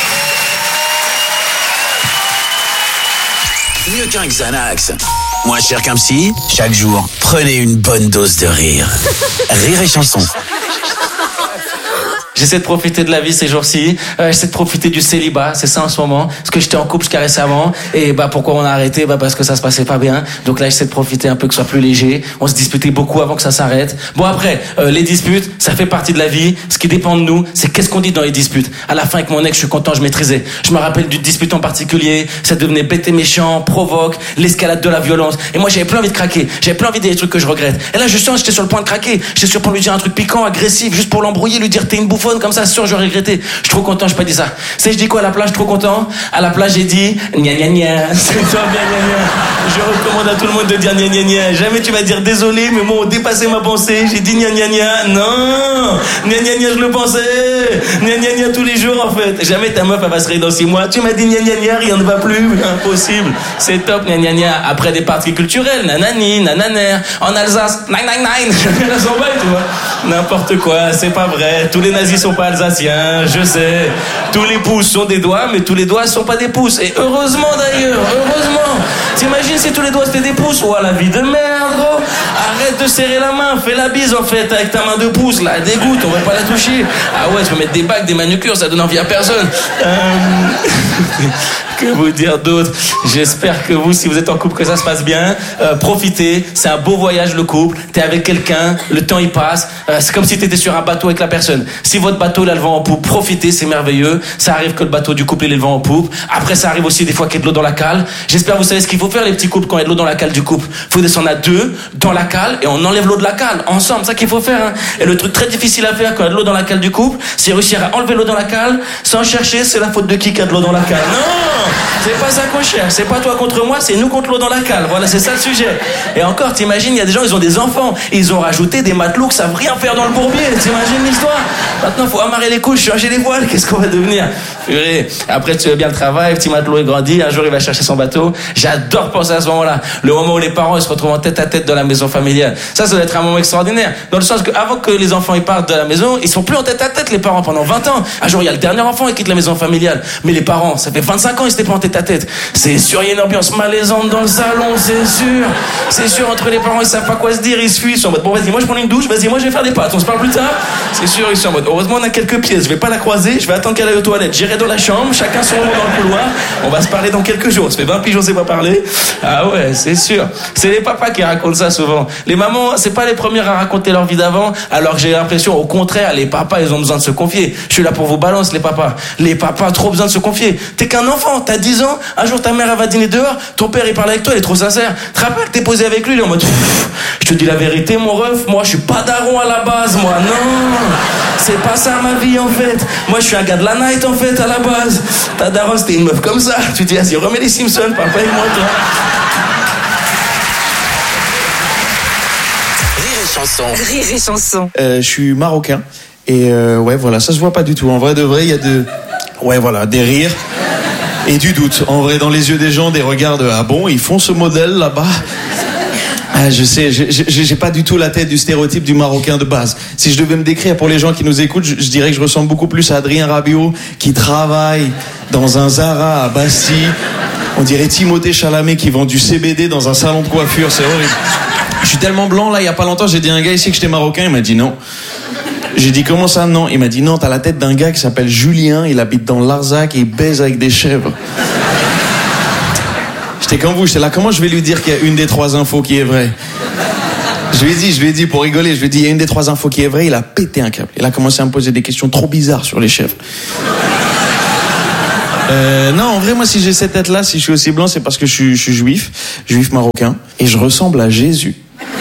Mieux qu'un Xanax. Moins cher qu'un psy, chaque jour, prenez une bonne dose de rire. Rire et chanson. J'essaie de profiter de la vie ces jours-ci, j'essaie de profiter du célibat, c'est ça en ce moment, parce que j'étais en couple jusqu'à récemment, et pourquoi on a arrêté? Parce que ça se passait pas bien, donc là j'essaie de profiter un peu que ce soit plus léger, on se disputait beaucoup avant que ça s'arrête. Bon après, les disputes, ça fait partie de la vie, ce qui dépend de nous, c'est qu'est-ce qu'on dit dans les disputes. À la fin avec mon ex, je suis content, je maîtrisais. Je me rappelle d'une dispute en particulier, ça devenait bête et méchant, provoque, l'escalade de la violence, et moi j'avais plus envie de craquer, j'avais plus envie de dire des trucs que je regrette. Et là je sens, j'étais sur le point de craquer, j'étais sur le point de lui dire un truc piquant, agressif, juste pour l'embrouiller, lui dire t'es une bouffonne, comme ça sûr j'aurais regretté. Je suis trop content, j'ai pas dit ça. C'est je dis quoi à la plage, trop content. À la plage j'ai dit gna gna gna. C'est toi bien gna gna. Je recommande à tout le monde de dire gna gna gna. Jamais tu vas dire désolé, mais moi dépassé ma pensée. J'ai dit gna gna gna. Non, gna gna gna je le pensais. Gna gna gna tous les jours en fait. Jamais ta meuf elle va se réveiller dans 6 mois. Tu m'as dit gna gna gna, rien ne va plus. Impossible. C'est top gna gna gna. Après des parties culturelles, nanani, nananer. En Alsace, nine nine nine. Elles sont belles, tu vois. N'importe quoi, c'est pas vrai. Tous les nazis sont pas alsaciens, je sais. Tous les pouces sont des doigts, mais tous les doigts sont pas des pouces. Et heureusement d'ailleurs, heureusement. T'imagines si tous les doigts c'était des pouces? Oh la vie de merde, gros. Arrête de serrer la main, fais la bise en fait avec ta main de pouce, là, dégoûte, on va pas la toucher. Ah ouais, tu peux mettre des bagues, des manucures, ça donne envie à personne. Que vous dire d'autre? J'espère que vous, si vous êtes en couple, que ça se passe bien. Profitez, c'est un beau voyage le couple. T'es avec quelqu'un, le temps il passe. C'est comme si t'étais sur un bateau avec la personne. Si votre bateau il a le vent en poupe, profitez, c'est merveilleux. Ça arrive que le bateau du couple il ait le vent en poupe. Après ça arrive aussi des fois qu'il y a de l'eau dans la cale. J'espère que vous savez ce qu'il faut faire les petits couples quand il y a de l'eau dans la cale du couple. Faut descendre à 2 dans la cale et on enlève l'eau de la cale ensemble, c'est ça qu'il faut faire hein. Et le truc très difficile à faire quand il y a de l'eau dans la cale du couple, c'est réussir à enlever l'eau dans la cale sans chercher c'est la faute de qui a de l'eau dans la cale. Non, c'est pas ça qu'on cherche, c'est pas toi contre moi, c'est nous contre l'eau dans la cale. Voilà, c'est ça le sujet. Et encore, t'imagines, il y a des gens, ils ont des enfants, ils ont rajouté des matelots qui savent rien faire dans le bourbier. T'imagines l'histoire? Maintenant, faut amarrer les couches, changer les voiles, qu'est-ce qu'on va devenir? Purée. Après, tu fais bien le travail, petit matelot est grandi, un jour il va chercher son bateau. J'adore penser à ce moment-là. Le moment où les parents ils se retrouvent en tête à tête dans la maison familiale. Ça doit être un moment extraordinaire. Dans le sens qu'avant que les enfants ils partent de la maison, ils sont plus en tête à tête les parents pendant 20 ans. Un jour il y a le dernier enfant qui quitte la maison familiale. Mais les parents, ça fait 25 ans ils étaient pas en tête à tête. C'est sûr, il y a une ambiance malaisante dans le salon, c'est sûr. C'est sûr, entre les parents ils savent pas quoi se dire, ils se fuient, ils sont en mode bon vas-y, moi je prends une douche, vas-y, moi je vais faire des pâtes, on se parle plus tard. C'est sûr, ils sont en mode heureusement on a quelques pièces, je vais pas la croiser, je vais attendre qu'elle aille aux toilettes, j'irai dans la chambre, chacun son moment dans le couloir, on va se parler dans quelques jours. Ça fait 20 piges on s'est pas parlé. Ah ouais, c'est sûr. C'est les papas qui racontent ça souvent. Les mamans, c'est pas les premières à raconter leur vie d'avant, alors que j'ai l'impression au contraire, les papas ils ont besoin de se confier. Je suis là pour vous balancer les papas. Les papas trop besoin de se confier. T'es qu'un enfant, t'as 10 ans, un jour ta mère elle va dîner dehors, ton père il parle avec toi, il est trop sincère. Tu te rappelles que t'es posé avec lui, il est en mode je te dis la vérité mon ref, moi je suis pas daron à la base, moi non. C'est pas ça ma vie en fait. Moi je suis un gars de la night en fait à la base. Ta daron c'était une meuf comme ça. Tu te dis vas-y remets les Simpsons, papa et moi toi. Rire et chanson. Je suis marocain et ouais voilà, ça se voit pas du tout. En vrai de vrai, il y a des rires et du doute. En vrai, dans les yeux des gens, des regards de ah bon, ils font ce modèle là-bas. Ah, je sais, j'ai pas du tout la tête du stéréotype du Marocain de base. Si je devais me décrire pour les gens qui nous écoutent, je dirais que je ressemble beaucoup plus à Adrien Rabiot qui travaille dans un Zara à Bastille. On dirait Timothée Chalamet qui vend du CBD dans un salon de coiffure, c'est horrible. Je suis tellement blanc là, il y a pas longtemps, j'ai dit à un gars ici que j'étais marocain, il m'a dit non. J'ai dit comment ça non? Il m'a dit non, t'as la tête d'un gars qui s'appelle Julien, il habite dans Larzac et il baise avec des chèvres. J'étais comme vous, j'étais là, comment je vais lui dire qu'il y a une des 3 infos qui est vraie? Je lui ai dit pour rigoler, je lui ai dit, il y a une des 3 infos qui est vraie, il a pété un câble. Il a commencé à me poser des questions trop bizarres sur les chèvres. Non, en vrai, moi, si j'ai cette tête-là, si je suis aussi blanc, c'est parce que je suis juif marocain, et je ressemble à Jésus.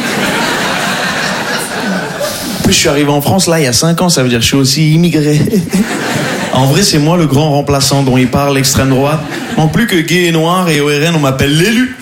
En plus, je suis arrivé en France, là, il y a 5 ans, ça veut dire que je suis aussi immigré. En vrai, c'est moi le grand remplaçant dont il parle l'extrême droite. En plus que gay et noir, et au RN, on m'appelle l'élu.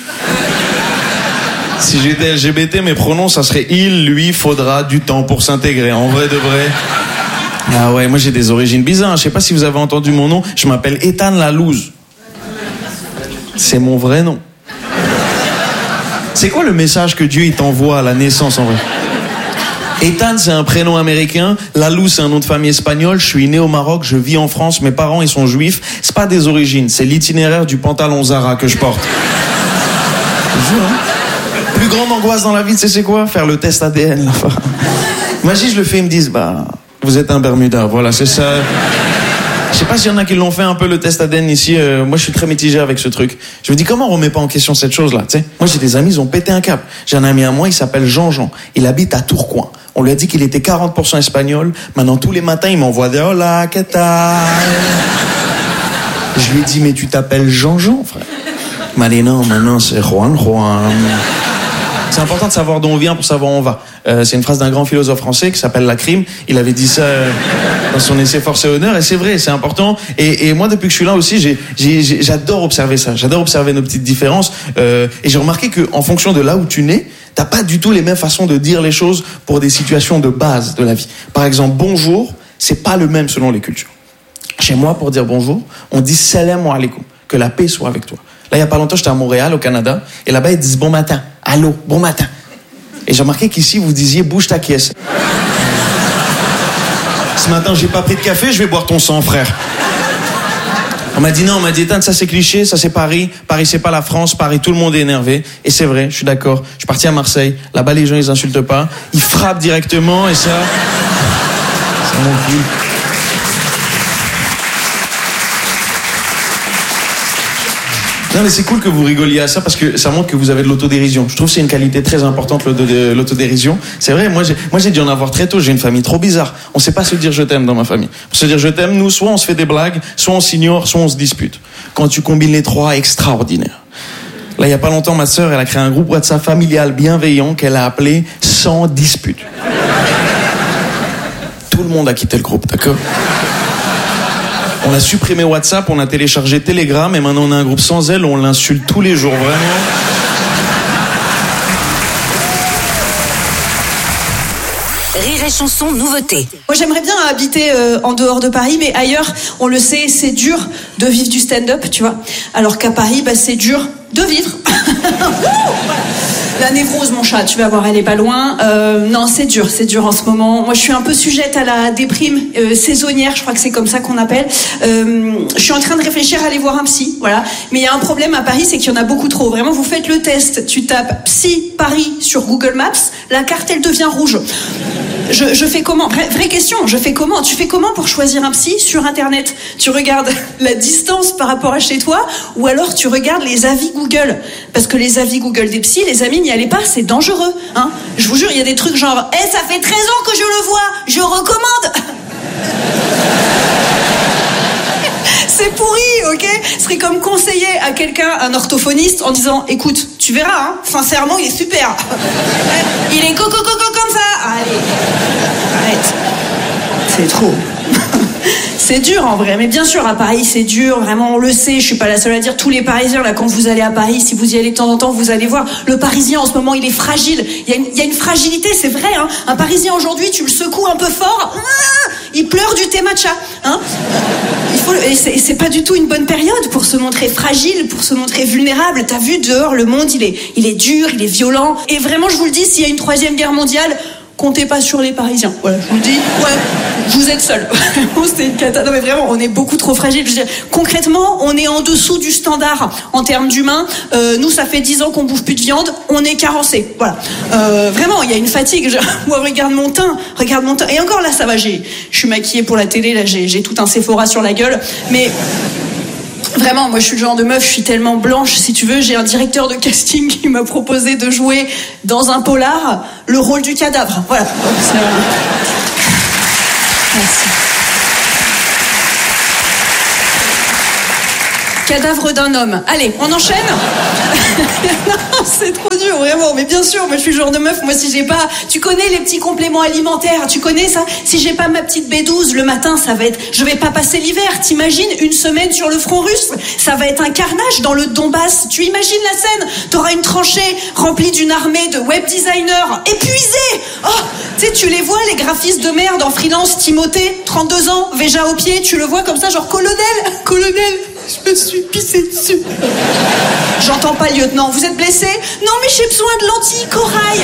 Si j'étais LGBT, mes pronoms, ça serait il, lui, faudra du temps pour s'intégrer. En vrai de vrai. Ah ouais, moi j'ai des origines bizarres. Je sais pas si vous avez entendu mon nom. Je m'appelle Ethan Lalouse. C'est mon vrai nom. C'est quoi le message que Dieu il t'envoie à la naissance en vrai? Ethan, c'est un prénom américain. Lalouse, c'est un nom de famille espagnol. Je suis né au Maroc, je vis en France. Mes parents, ils sont juifs. C'est pas des origines, c'est l'itinéraire du pantalon Zara que je porte. Je jure, hein. Plus grande angoisse dans la vie, c'est quoi? Faire le test ADN, là. Imagine, je le fais, ils me disent, vous êtes un Bermuda, voilà, c'est ça. Je sais pas s'il y en a qui l'ont fait un peu le test ADN ici. Moi, je suis très mitigé avec ce truc. Je me dis, comment on remet pas en question cette chose-là, tu sais? Moi, j'ai des amis, ils ont pété un câble. J'ai un ami à moi, il s'appelle Jean-Jean. Il habite à Tourcoing. On lui a dit qu'il était 40% espagnol. Maintenant, tous les matins, il m'envoie des hola, que tal? Je lui ai dit, mais tu t'appelles Jean-Jean, frère? Il m'a dit, non, maintenant, c'est Juan. C'est important de savoir d'où on vient pour savoir où on va. C'est une phrase d'un grand philosophe français qui s'appelle Lacrim. Il avait dit ça dans son essai Force et Honneur, et c'est vrai, c'est important. Et moi, depuis que je suis là aussi, j'adore observer ça. J'adore observer nos petites différences. Et j'ai remarqué qu'en fonction de là où tu nais, t'as pas du tout les mêmes façons de dire les choses pour des situations de base de la vie. Par exemple, bonjour, c'est pas le même selon les cultures. Chez moi, pour dire bonjour, on dit salam alaikum, que la paix soit avec toi. Là, il y a pas longtemps, j'étais à Montréal, au Canada, et là-bas, ils disent bon matin. Allô, bon matin. Et j'ai remarqué qu'ici, vous disiez bouge ta caisse. Ce matin, j'ai pas pris de café, je vais boire ton sang, frère. On m'a dit non, on m'a dit Ethan, ça c'est cliché, ça c'est Paris. Paris, c'est pas la France, Paris, tout le monde est énervé. Et c'est vrai, je suis d'accord. Je suis parti à Marseille, là-bas, les gens, ils insultent pas. Ils frappent directement, et ça m'en fout. Non mais c'est cool que vous rigoliez à ça parce que ça montre que vous avez de l'autodérision. Je trouve que c'est une qualité très importante, l'autodérision. C'est vrai, moi j'ai dû en avoir très tôt, j'ai une famille trop bizarre. On sait pas se dire je t'aime dans ma famille. Pour se dire je t'aime, nous, soit on se fait des blagues, soit on s'ignore, soit on se dispute. Quand tu combines les trois, extraordinaire. Là, il y a pas longtemps, ma sœur, elle a créé un groupe WhatsApp familial bienveillant qu'elle a appelé « Sans dispute ». Tout le monde a quitté le groupe, d'accord ? On a supprimé WhatsApp, on a téléchargé Telegram et maintenant on a un groupe sans elle, on l'insulte tous les jours, vraiment. Rire et chanson, nouveauté. Moi j'aimerais bien habiter en dehors de Paris, mais ailleurs, on le sait, c'est dur de vivre du stand-up, tu vois. Alors qu'à Paris, c'est dur de vivre. La névrose, mon chat, tu vas voir, elle est pas loin. Non, c'est dur en ce moment. Moi, je suis un peu sujette à la déprime saisonnière, je crois que c'est comme ça qu'on appelle. Je suis en train de réfléchir à aller voir un psy, voilà. Mais il y a un problème à Paris, c'est qu'il y en a beaucoup trop. Vraiment, vous faites le test, tu tapes psy Paris sur Google Maps, la carte, elle devient rouge. Je fais comment ? Vraie question, je fais comment ? Tu fais comment pour choisir un psy sur Internet ? Tu regardes la distance par rapport à chez toi, ou alors tu regardes les avis Google. Parce que les avis Google des psys, les amis, n'y allez pas, c'est dangereux. Hein. Je vous jure, il y a des trucs genre « ça fait 13 ans que je le vois, je recommande !» C'est pourri, ok ? Ce serait comme conseiller à quelqu'un, un orthophoniste, en disant « Écoute, tu verras, hein, sincèrement, il est super. Il est coco comme ça. Allez, arrête. C'est trop. » C'est dur en vrai, mais bien sûr à Paris c'est dur, vraiment on le sait, je suis pas la seule à dire, tous les Parisiens là quand vous allez à Paris, si vous y allez de temps en temps, vous allez voir, le Parisien en ce moment il est fragile, il y a une fragilité, c'est vrai, hein. Un Parisien aujourd'hui tu le secoues un peu fort, il pleure du thé matcha, hein. Et c'est pas du tout une bonne période pour se montrer fragile, pour se montrer vulnérable. T'as vu dehors le monde il est dur, il est violent, et vraiment je vous le dis, s'il y a une 3e guerre mondiale, comptez pas sur les Parisiens. Voilà, je vous le dis, ouais, vous êtes seuls. C'est une cata. Non mais vraiment, on est beaucoup trop fragile. Je veux dire, concrètement, on est en dessous du standard en termes d'humains. Nous, ça fait 10 ans qu'on bouffe plus de viande, on est carencé. Voilà. Vraiment, il y a une fatigue. Moi, regarde mon teint. Et encore là, ça va. Je suis maquillée pour la télé. Là, j'ai tout un Sephora sur la gueule. Mais Vraiment, moi je suis le genre de meuf, je suis tellement blanche, si tu veux, j'ai un directeur de casting qui m'a proposé de jouer dans un polar le rôle du cadavre. Voilà. Merci. Cadavre d'un homme. Allez, on enchaîne. Non, c'est trop dur, vraiment. Mais bien sûr, moi je suis le genre de meuf. Moi, si j'ai pas, tu connais les petits compléments alimentaires, tu connais ça. Si j'ai pas ma petite B12 le matin, ça va être, je vais pas passer l'hiver. T'imagines une semaine sur le front russe, ça va être un carnage dans le Donbass. Tu imagines la scène. T'auras une tranchée remplie d'une armée de web designers épuisés. Oh, tu sais, tu les vois les graphistes de merde en freelance. Timothée, 32 ans, Véja au pied. Tu le vois comme ça, genre colonel. Je me suis pissé dessus. J'entends pas, lieutenant. Vous êtes blessé? Non, mais j'ai besoin de lentilles corail.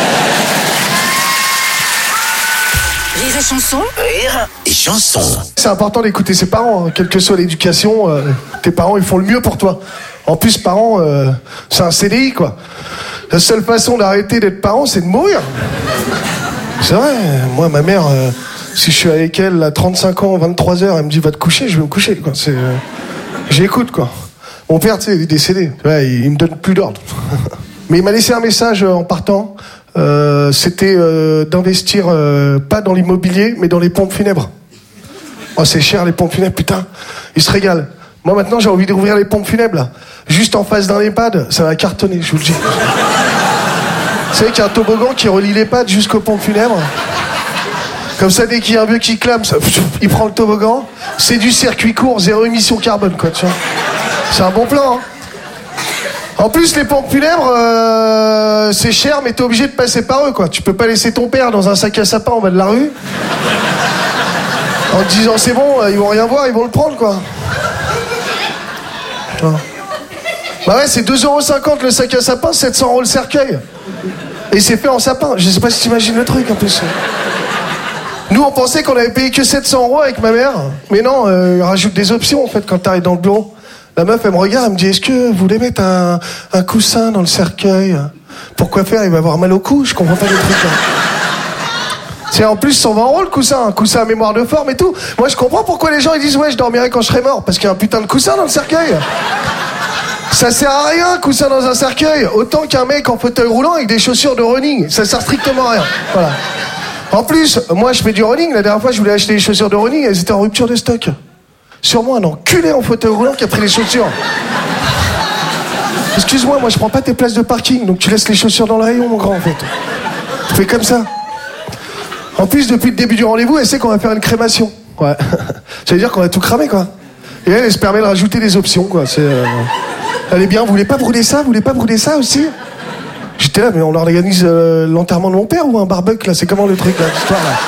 Rire et chanson. Rire et chanson. C'est important d'écouter ses parents, hein. Quelle que soit l'éducation, tes parents ils font le mieux pour toi. En plus, parents, c'est un CDI quoi. La seule façon d'arrêter d'être parent, c'est de mourir. C'est vrai, moi ma mère, si je suis avec elle à 35 ans, 23h, elle me dit va te coucher, je vais me coucher quoi. J'écoute quoi. Mon père, tu sais, il est décédé. Ouais, il me donne plus d'ordre. Mais il m'a laissé un message en partant. C'était d'investir pas dans l'immobilier, mais dans les pompes funèbres. Oh, c'est cher les pompes funèbres, putain. Il se régale. Moi maintenant, j'ai envie d'ouvrir les pompes funèbres là. Juste en face d'un EHPAD, ça va cartonner, je vous le dis. Vous savez qu'il y a un toboggan qui relie l'EHPAD jusqu'aux pompes funèbres. Comme ça, dès qu'il y a un vieux qui clame, ça, il prend le toboggan. C'est du circuit court, 0 émission carbone, quoi, tu vois. C'est un bon plan, hein. En plus, les pompes funèbres, c'est cher, mais t'es obligé de passer par eux, quoi. Tu peux pas laisser ton père dans un sac à sapin en bas de la rue. En te disant, c'est bon, ils vont rien voir, ils vont le prendre, quoi. Bah ouais, c'est 2,50€ le sac à sapin, 700€ le cercueil. Et c'est fait en sapin. Je sais pas si t'imagines le truc, en plus. Nous, on pensait qu'on avait payé que 700€ avec ma mère. Mais non, il rajoute des options, en fait, quand t'arrives dans le bureau. La meuf, elle me regarde, elle me dit, est-ce que vous voulez mettre un coussin dans le cercueil? Pourquoi faire? Il va avoir mal au cou, je comprends pas les trucs, là. C'est en plus 120€ le coussin, un coussin à mémoire de forme et tout. Moi, je comprends pourquoi les gens, ils disent, ouais, je dormirai quand je serai mort. Parce qu'il y a un putain de coussin dans le cercueil. Ça sert à rien, coussin dans un cercueil. Autant qu'un mec en fauteuil roulant avec des chaussures de running. Ça sert strictement à rien. Voilà. En plus, moi je fais du running. La dernière fois, je voulais acheter des chaussures de running. Elles étaient en rupture de stock. Sûrement un enculé en fauteuil roulant qui a pris les chaussures. Excuse-moi, moi je prends pas tes places de parking. Donc tu laisses les chaussures dans le rayon, mon grand, en fait. Tu fais comme ça. En plus, depuis le début du rendez-vous, elle sait qu'on va faire une crémation. Ouais. Ça veut dire qu'on va tout cramer, quoi. Et elle se permet de rajouter des options, quoi. Elle est bien, vous voulez pas brûler ça? Vous voulez pas brûler ça aussi? J'étais là, mais on organise l'enterrement de mon père ou un barbecue, là? C'est comment le truc, là, l'histoire, là?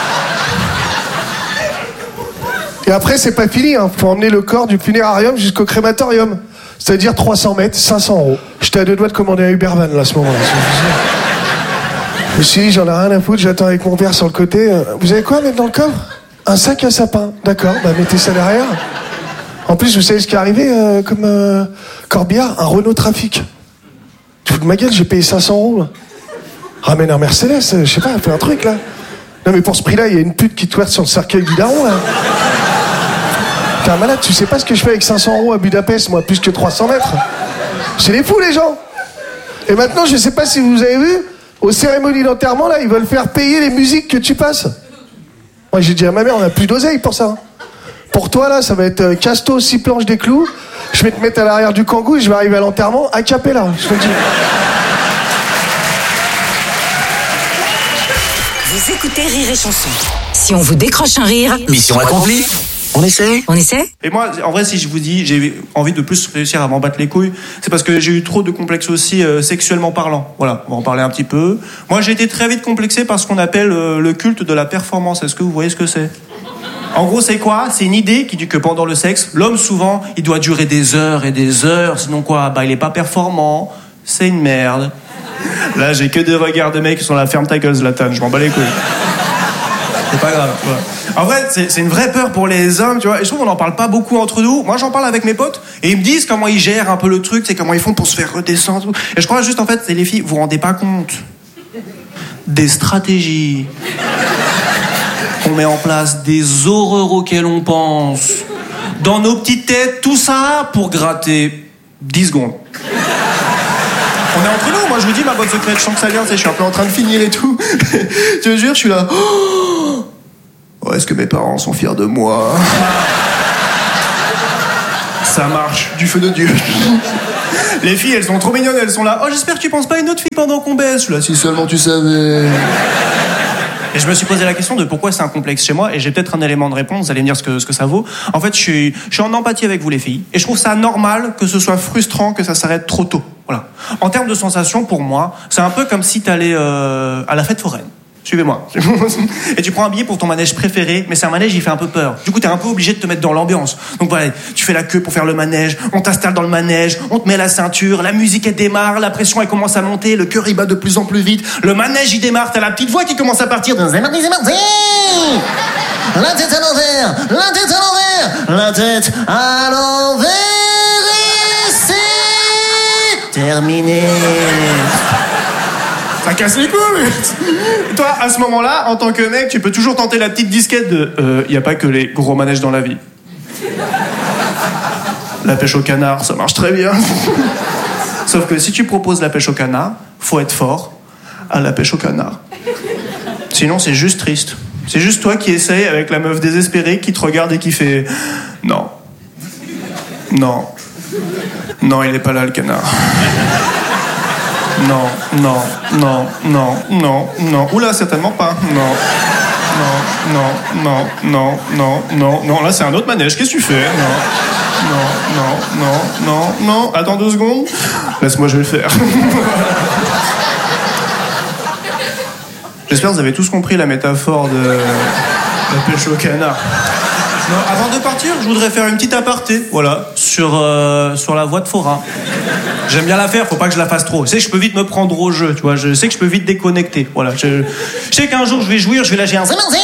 Et après, c'est pas fini, hein. Faut emmener le corps du funérarium jusqu'au crématorium. C'est-à-dire 300 mètres, 500€. J'étais à 2 doigts de commander un Ubervan, là, à ce moment-là. Je me suis dit, j'en ai rien à foutre, j'attends avec mon père sur le côté. Vous avez quoi à mettre dans le coffre? Un sac à sapin. D'accord, bah mettez ça derrière. En plus, vous savez ce qui est arrivé comme corbillard? Un Renault Trafic. Tu fous de ma gueule, j'ai payé 500€. Là. Ramène un Mercedes, je sais pas, fais un truc là. Non mais pour ce prix-là, il y a une pute qui twerk sur le cercueil du daron là. T'es un malade, tu sais pas ce que je fais avec 500€ à Budapest, moi, plus que 300 mètres. C'est des fous les gens. Et maintenant, je sais pas si vous avez vu, aux cérémonies d'enterrement là, ils veulent faire payer les musiques que tu passes. Moi j'ai dit à ma mère, on a plus d'oseille pour ça. Pour toi, là, ça va être Casto, 6 planches des clous. Je vais te mettre à l'arrière du kangou et je vais arriver à l'enterrement a cappella, je te le dis. Vous écoutez Rire et Chanson. Si on vous décroche un rire... Mission accomplie. On essaie? On essaie? Et moi, en vrai, si je vous dis, j'ai envie de plus réussir à m'en battre les couilles, c'est parce que j'ai eu trop de complexes aussi sexuellement parlant. Voilà, on va en parler un petit peu. Moi, j'ai été très vite complexé par ce qu'on appelle le culte de la performance. Est-ce que vous voyez ce que c'est? En gros, c'est quoi? C'est une idée qui dit que pendant le sexe, l'homme, souvent, il doit durer des heures et des heures. Sinon quoi? Bah, il est pas performant. C'est une merde. Là, j'ai que des regards de mecs qui sont là, ferme ta gueule, Zlatan, je m'en bats les couilles. C'est pas grave. Voilà. En vrai, c'est une vraie peur pour les hommes, tu vois. Et je trouve qu'on n'en parle pas beaucoup entre nous. Moi, j'en parle avec mes potes et ils me disent comment ils gèrent un peu le truc, c'est comment ils font pour se faire redescendre. Et je crois juste, en fait, c'est les filles, vous vous rendez pas compte des stratégies qu'on met en place, des horreurs auxquelles on pense, dans nos petites têtes, tout ça pour gratter 10 secondes. On est entre nous, moi je vous dis ma bonne secrète, je sens que ça vient, je suis un peu en train de finir et tout. Je te jure, je suis là. Oh, est-ce que mes parents sont fiers de moi? Ça marche, du feu de Dieu. Les filles, elles sont trop mignonnes, elles sont là. Oh, j'espère que tu penses pas à une autre fille pendant qu'on baisse. Je suis là, si seulement tu savais. Et je me suis posé la question de pourquoi c'est un complexe chez moi, et j'ai peut-être un élément de réponse, vous allez me dire ce que ça vaut. En fait, je suis en empathie avec vous les filles, et je trouve ça normal que ce soit frustrant que ça s'arrête trop tôt. Voilà. En termes de sensations, pour moi, c'est un peu comme si t'allais à la fête foraine. Suivez-moi. Et tu prends un billet pour ton manège préféré, mais c'est un manège, il fait un peu peur. Du coup, t'es un peu obligé de te mettre dans l'ambiance. Donc voilà, tu fais la queue pour faire le manège, on t'installe dans le manège, on te met la ceinture, la musique elle démarre, la pression elle commence à monter, le cœur il bat de plus en plus vite, le manège il démarre, t'as la petite voix qui commence à partir de c'est mardi, c'est mardi. La tête à l'envers, la tête à l'envers, la tête à l'envers, et c'est terminé. Ça casse les couilles. Toi, à ce moment-là, en tant que mec, tu peux toujours tenter la petite disquette de y a pas que les gros manèges dans la vie. La pêche au canard, ça marche très bien. Sauf que si tu proposes la pêche au canard, faut être fort à la pêche au canard. Sinon, c'est juste triste. C'est juste toi qui essaye avec la meuf désespérée qui te regarde et qui fait non. Non. Non, il est pas là, le canard. Non, non, non, non, non, non. Oula, certainement pas. Non, non, non, non, non, non, non, non. Là, c'est un autre manège. Qu'est-ce que tu fais? Non, non, non, non, non, non. Attends 2 secondes. Laisse-moi, je vais le faire. J'espère que vous avez tous compris la métaphore de la pêche au canard. Non, avant de partir, je voudrais faire une petite aparté, voilà, sur la voix de Fora. J'aime bien la faire, faut pas que je la fasse trop. Je sais que je peux vite me prendre au jeu, tu vois. Je sais que je peux vite déconnecter, voilà. Je sais qu'un jour je vais jouir, je vais lâcher un c'est mardi.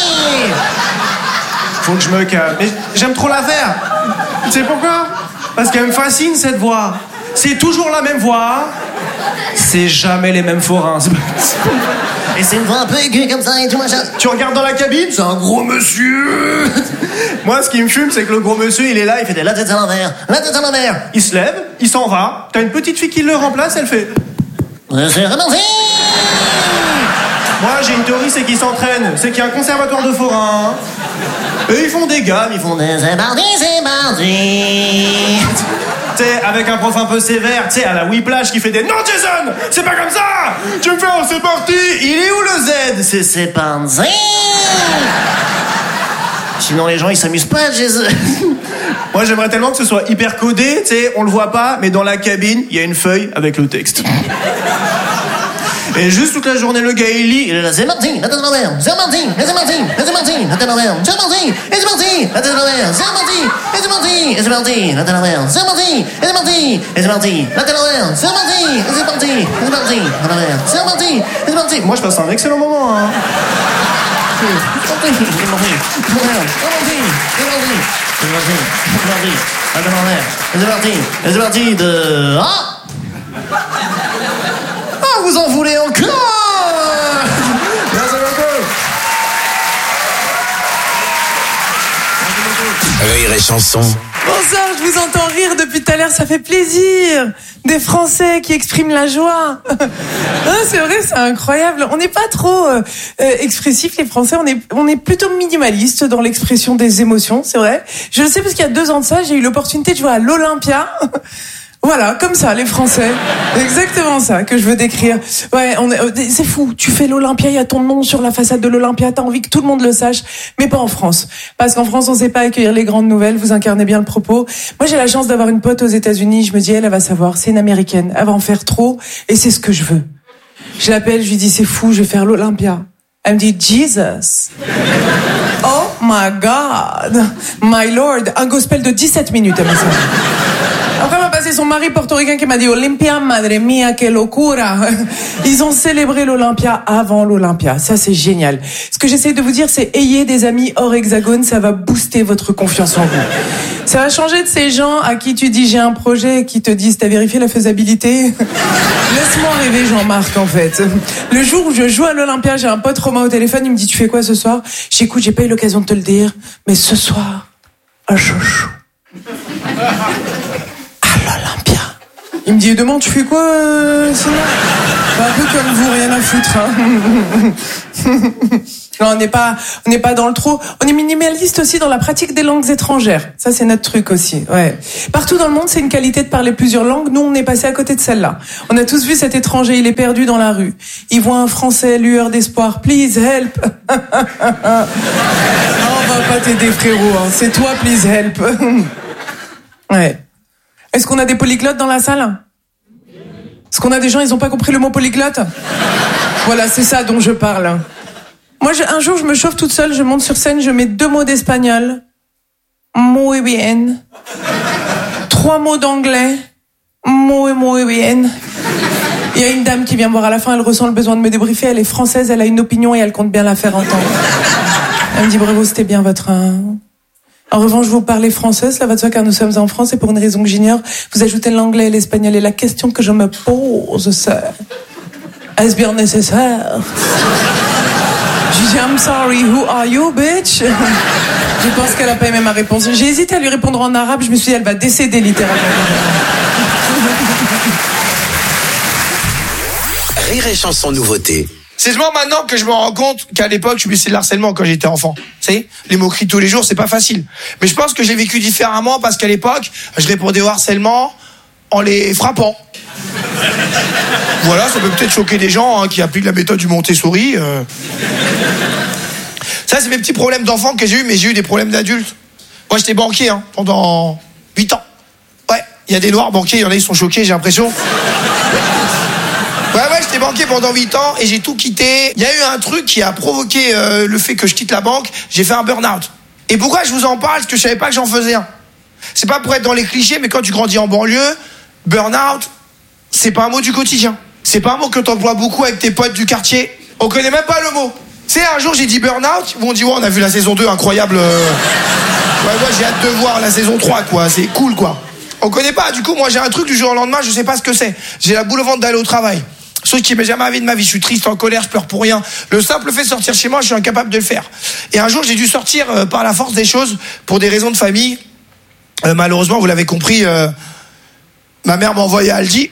Faut que je me calme. Mais j'aime trop la faire. Tu sais pourquoi? Parce qu'elle me fascine cette voix. C'est toujours la même voix. C'est jamais les mêmes forains. Et c'est une voix un peu aiguë comme ça et tout machin. Tu regardes dans la cabine, c'est un gros monsieur. Moi, ce qui me fume, c'est que le gros monsieur, il est là, il fait des la tête à l'envers, la tête à l'envers. Il se lève, il s'en va. T'as une petite fille qui le remplace, elle fait. C'est remonté. Moi, j'ai une théorie, c'est qu'ils s'entraînent. C'est qu'il y a un conservatoire de forains. Et ils font des gammes, ils font des c'est mardi, c'est mardi. Tu sais, avec un prof un peu sévère, tu sais, à la Whiplash qui fait des non, Jason, c'est pas comme ça. Tu me fais oh, c'est parti. Il est où le Z? C'est parti. Sinon les gens ils s'amusent pas, Jason. Moi j'aimerais tellement que ce soit hyper codé, tu sais, on le voit pas, mais dans la cabine, il y a une feuille avec le texte. Et juste toute la journée, le gars, il lit, il est là, c'est mardi, la tête à l'envers, c'est mardi, et c'est mardi, et c'est mardi, la tête à l'envers, c'est mardi, et c'est mardi, la tête à l'envers, c'est mardi, et c'est mardi, et c'est mardi, la tête à l'envers, c'est mardi, et c'est mardi, et c'est mardi, la tête à l'envers, c'est mardi, et c'est mardi, et c'est mardi, à l'envers, c'est mardi, et c'est mardi. Moi, je passe un excellent moment, hein. C'est mardi, c'est mardi, c'est mardi, c'est mardi, c'est mardi, c'est mardi, la tête à l'envers, et c'est mardi, et c'est mardi de... Ah! Ah, vous en voulez encore? Merci beaucoup. Rire et chanson. Bonsoir, je vous entends rire depuis tout à l'heure, ça fait plaisir. Des Français qui expriment la joie. C'est vrai, c'est incroyable. On n'est pas trop expressifs, les Français. On est plutôt minimalistes dans l'expression des émotions, c'est vrai. Je le sais parce qu'il y a 2 ans de ça, j'ai eu l'opportunité de jouer à l'Olympia. Voilà, comme ça, les Français. Exactement ça que je veux décrire. Ouais, c'est fou. Tu fais l'Olympia, il y a ton nom sur la façade de l'Olympia, t'as envie que tout le monde le sache, mais pas en France. Parce qu'en France, on sait pas accueillir les grandes nouvelles, vous incarnez bien le propos. Moi, j'ai la chance d'avoir une pote aux États-Unis, je me dis, elle va savoir, c'est une Américaine, elle va en faire trop, et c'est ce que je veux. Je l'appelle, je lui dis, c'est fou, je vais faire l'Olympia. Elle me dit, Jesus. Oh my God. My Lord. Un gospel de 17 minutes, elle m'a dit. Après, m'a passé son mari portoricain qui m'a dit Olympia, madre mia, que locura. Ils ont célébré l'Olympia avant l'Olympia. Ça, c'est génial. Ce que j'essaie de vous dire, c'est ayez des amis hors hexagone, ça va booster votre confiance en vous. Ça va changer de ces gens à qui tu dis j'ai un projet et qui te disent t'as vérifié la faisabilité. Laisse-moi rêver, Jean-Marc, en fait. Le jour où je joue à l'Olympia, j'ai un pote Romain au téléphone, il me dit tu fais quoi ce soir? J'écoute, j'ai pas eu l'occasion de te le dire, mais ce soir, à chouchou. À l'Olympia. Il me dit, et demain, tu fais quoi, sinon? Un peu comme vous, rien à foutre, hein. Non, on n'est pas dans le trop. On est minimaliste aussi dans la pratique des langues étrangères. Ça, c'est notre truc aussi, ouais. Partout dans le monde, c'est une qualité de parler plusieurs langues. Nous, on est passé à côté de celle-là. On a tous vu cet étranger, il est perdu dans la rue. Il voit un Français, lueur d'espoir. Please help. Non, on va pas t'aider, frérot, hein. C'est toi, please help. Ouais. Est-ce qu'on a des polyglottes dans la salle? Est-ce qu'on a des gens, ils ont pas compris le mot polyglotte? Voilà, c'est ça dont je parle. Moi, un jour, je me chauffe toute seule, je monte sur scène, je mets 2 mots d'espagnol. Muy bien. 3 mots d'anglais. Muy bien. Il y a une dame qui vient me voir à la fin, elle ressent le besoin de me débriefer, elle est française, elle a une opinion et elle compte bien la faire entendre. Elle me dit, bravo, c'était bien votre... En revanche, vous parlez français, cela va de soi car nous sommes en France et pour une raison que j'ignore, vous ajoutez l'anglais et l'espagnol. Et la question que je me pose, c'est... Est-ce bien nécessaire? Je dis, I'm sorry, who are you, bitch? Je pense qu'elle a pas aimé ma réponse. J'ai hésité à lui répondre en arabe, je me suis dit, elle va décéder littéralement. Rire et chanson nouveauté. C'est seulement maintenant que je me rends compte qu'à l'époque, je subissais le harcèlement quand j'étais enfant. Tu sais, les moqueries tous les jours, c'est pas facile. Mais je pense que j'ai vécu différemment parce qu'à l'époque, je répondais au harcèlement en les frappant. Voilà, ça peut peut-être choquer des gens qui appliquent la méthode du Montessori. Ça, c'est mes petits problèmes d'enfant que j'ai eu, mais j'ai eu des problèmes d'adulte. Moi, j'étais banquier pendant 8 ans. Ouais, il y a des noirs banquiers, il y en a, ils sont choqués, j'ai l'impression. Ouais, j'étais banquier pendant 8 ans et j'ai tout quitté. Il y a eu un truc qui a provoqué le fait que je quitte la banque. J'ai fait un burn-out. Et pourquoi je vous en parle? Parce que je savais pas que j'en faisais un. C'est pas pour être dans les clichés, mais quand tu grandis en banlieue, burn-out, c'est pas un mot du quotidien. C'est pas un mot que t'emploies beaucoup avec tes potes du quartier. On connaît même pas le mot. Tu sais, un jour j'ai dit burn-out, ils m'ont dit, ouais, on a vu la saison 2, incroyable. Ouais, moi j'ai hâte de voir la saison 3, quoi. C'est cool, quoi. On connaît pas, du coup, moi j'ai un truc du jour au lendemain, je sais pas ce que c'est. J'ai la boule au ventre d'aller au travail. Sauf qui m'est jamais arrivé de ma vie. Je suis triste, en colère, je pleure pour rien. Le simple fait de sortir chez moi, je suis incapable de le faire. Et un jour, j'ai dû sortir par la force des choses pour des raisons de famille. Malheureusement, vous l'avez compris, ma mère m'a envoyé à Aldi.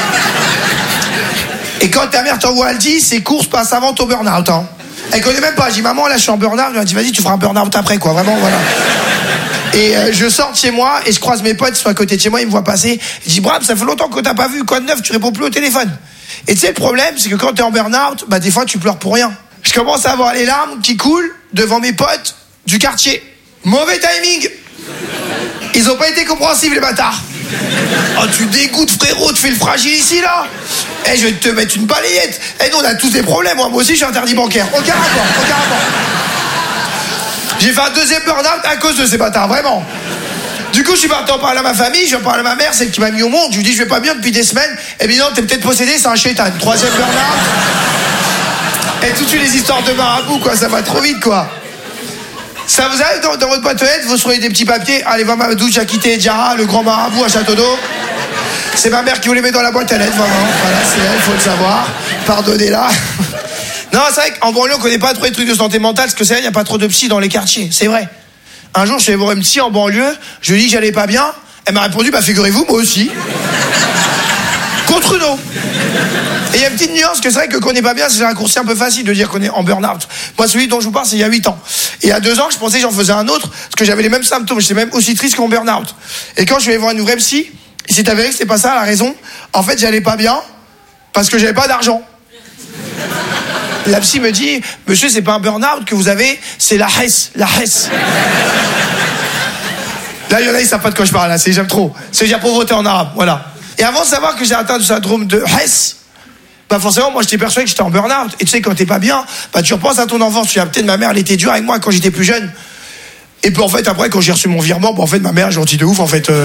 Et quand ta mère t'envoie à Aldi, ses courses passent avant ton burn-out. Hein. Elle connaît même pas. Je dis, maman, là, je suis en burn-out. Elle m'a dit, vas-y, tu feras un burn-out après, quoi. Vraiment, voilà. Et je sors de chez moi et je croise mes potes qui sont à côté de chez moi, ils me voient passer. Je dis, Bram, ça fait longtemps que t'as pas vu. Quoi de neuf? Tu réponds plus au téléphone. Et tu sais, le problème, c'est que quand t'es en burn-out, des fois, tu pleures pour rien. Je commence à avoir les larmes qui coulent devant mes potes du quartier. Mauvais timing. Ils ont pas été compréhensifs, les bâtards. Oh, tu dégoûtes, frérot, tu fais le fragile ici, là. Je vais te mettre une balayette. Nous, on a tous des problèmes. Moi aussi, je suis interdit bancaire. Aucun rapport. J'ai fait un deuxième burn-out à cause de ces bâtards, vraiment. Du coup, je suis parti en parler à ma famille, je parle à ma mère, celle qui m'a mis au monde. Je lui dis, je vais pas bien depuis des semaines. Eh bien non, t'es peut-être possédé, c'est un shaitan. Troisième burn-out. Et tout de suite, les histoires de marabout, quoi, ça va trop vite, quoi. Ça vous arrive dans votre boîte aux lettres, vous recevez des petits papiers. Allez, voir Mamadou, j'ai quitté Diarra, le grand marabout à Château d'Eau. C'est ma mère qui vous les met dans la boîte à lettres, vraiment. Voilà, c'est elle, faut le savoir. Pardonnez-la. Non, c'est vrai qu'en banlieue, on connaît pas trop les trucs de santé mentale, parce que c'est vrai, il n'y a pas trop de psy dans les quartiers. C'est vrai. Un jour, je suis allé voir une psy en banlieue, je lui ai dit que j'allais pas bien. Elle m'a répondu, figurez-vous, moi aussi. Contre nous. Et il y a une petite nuance que c'est vrai que qu'on n'est pas bien, c'est un raccourci un peu facile de dire qu'on est en burn-out. Moi, celui dont je vous parle, c'est il y a 8 ans. Et il y a 2 ans, je pensais que j'en faisais un autre, parce que j'avais les mêmes symptômes, j'étais même aussi triste que mon burn-out. Et quand je suis allé voir une vraie psy, il s'est avéré que c'était pas ça la raison. En fait, j'allais pas bien, parce que j'avais pas d'argent. La psy me dit, monsieur, c'est pas un burn-out que vous avez, c'est la Hesse. La Hesse. Là, il y en a, ils savent pas de quoi je parle, là, j'aime trop. C'est dire pauvreté en arabe, voilà. Et avant de savoir que j'ai atteint du syndrome de Hesse, forcément, moi, j'étais persuadé que j'étais en burn-out. Et tu sais, quand t'es pas bien, tu repenses à ton enfance. Tu dis, peut-être ma mère, elle était dure avec moi quand j'étais plus jeune. Et puis, en fait, après, quand j'ai reçu mon virement, en fait, ma mère est gentille de ouf, en fait.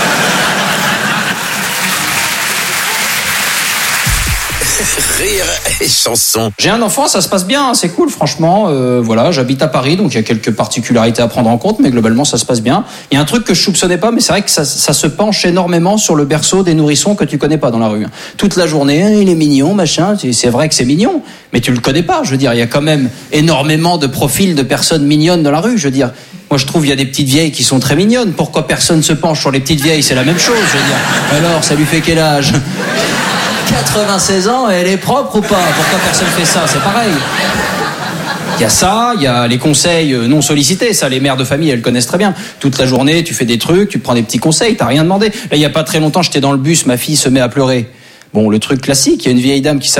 Rire et chanson. J'ai un enfant, ça se passe bien, c'est cool, franchement. Voilà, j'habite à Paris, donc il y a quelques particularités à prendre en compte, mais globalement, ça se passe bien. Il y a un truc que je soupçonnais pas, mais c'est vrai que ça se penche énormément sur le berceau des nourrissons que tu connais pas dans la rue. Toute la journée, il est mignon, machin. C'est vrai que c'est mignon, mais tu le connais pas. Je veux dire, il y a quand même énormément de profils de personnes mignonnes dans la rue. Je veux dire, Moi, je trouve il y a des petites vieilles qui sont très mignonnes. Pourquoi personne se penche sur les petites vieilles? C'est la même chose, je veux dire. Alors, ça lui fait quel âge? 96 ans, elle est propre ou pas? Pourquoi personne fait ça? C'est pareil. Il y a ça, il y a les conseils non sollicités. Ça, les mères de famille, elles connaissent très bien. Toute la journée, tu fais des trucs, tu prends des petits conseils, t'as rien demandé. Là, il y a pas très longtemps, j'étais dans le bus, ma fille se met à pleurer. Bon, le truc classique, il y a une vieille dame qui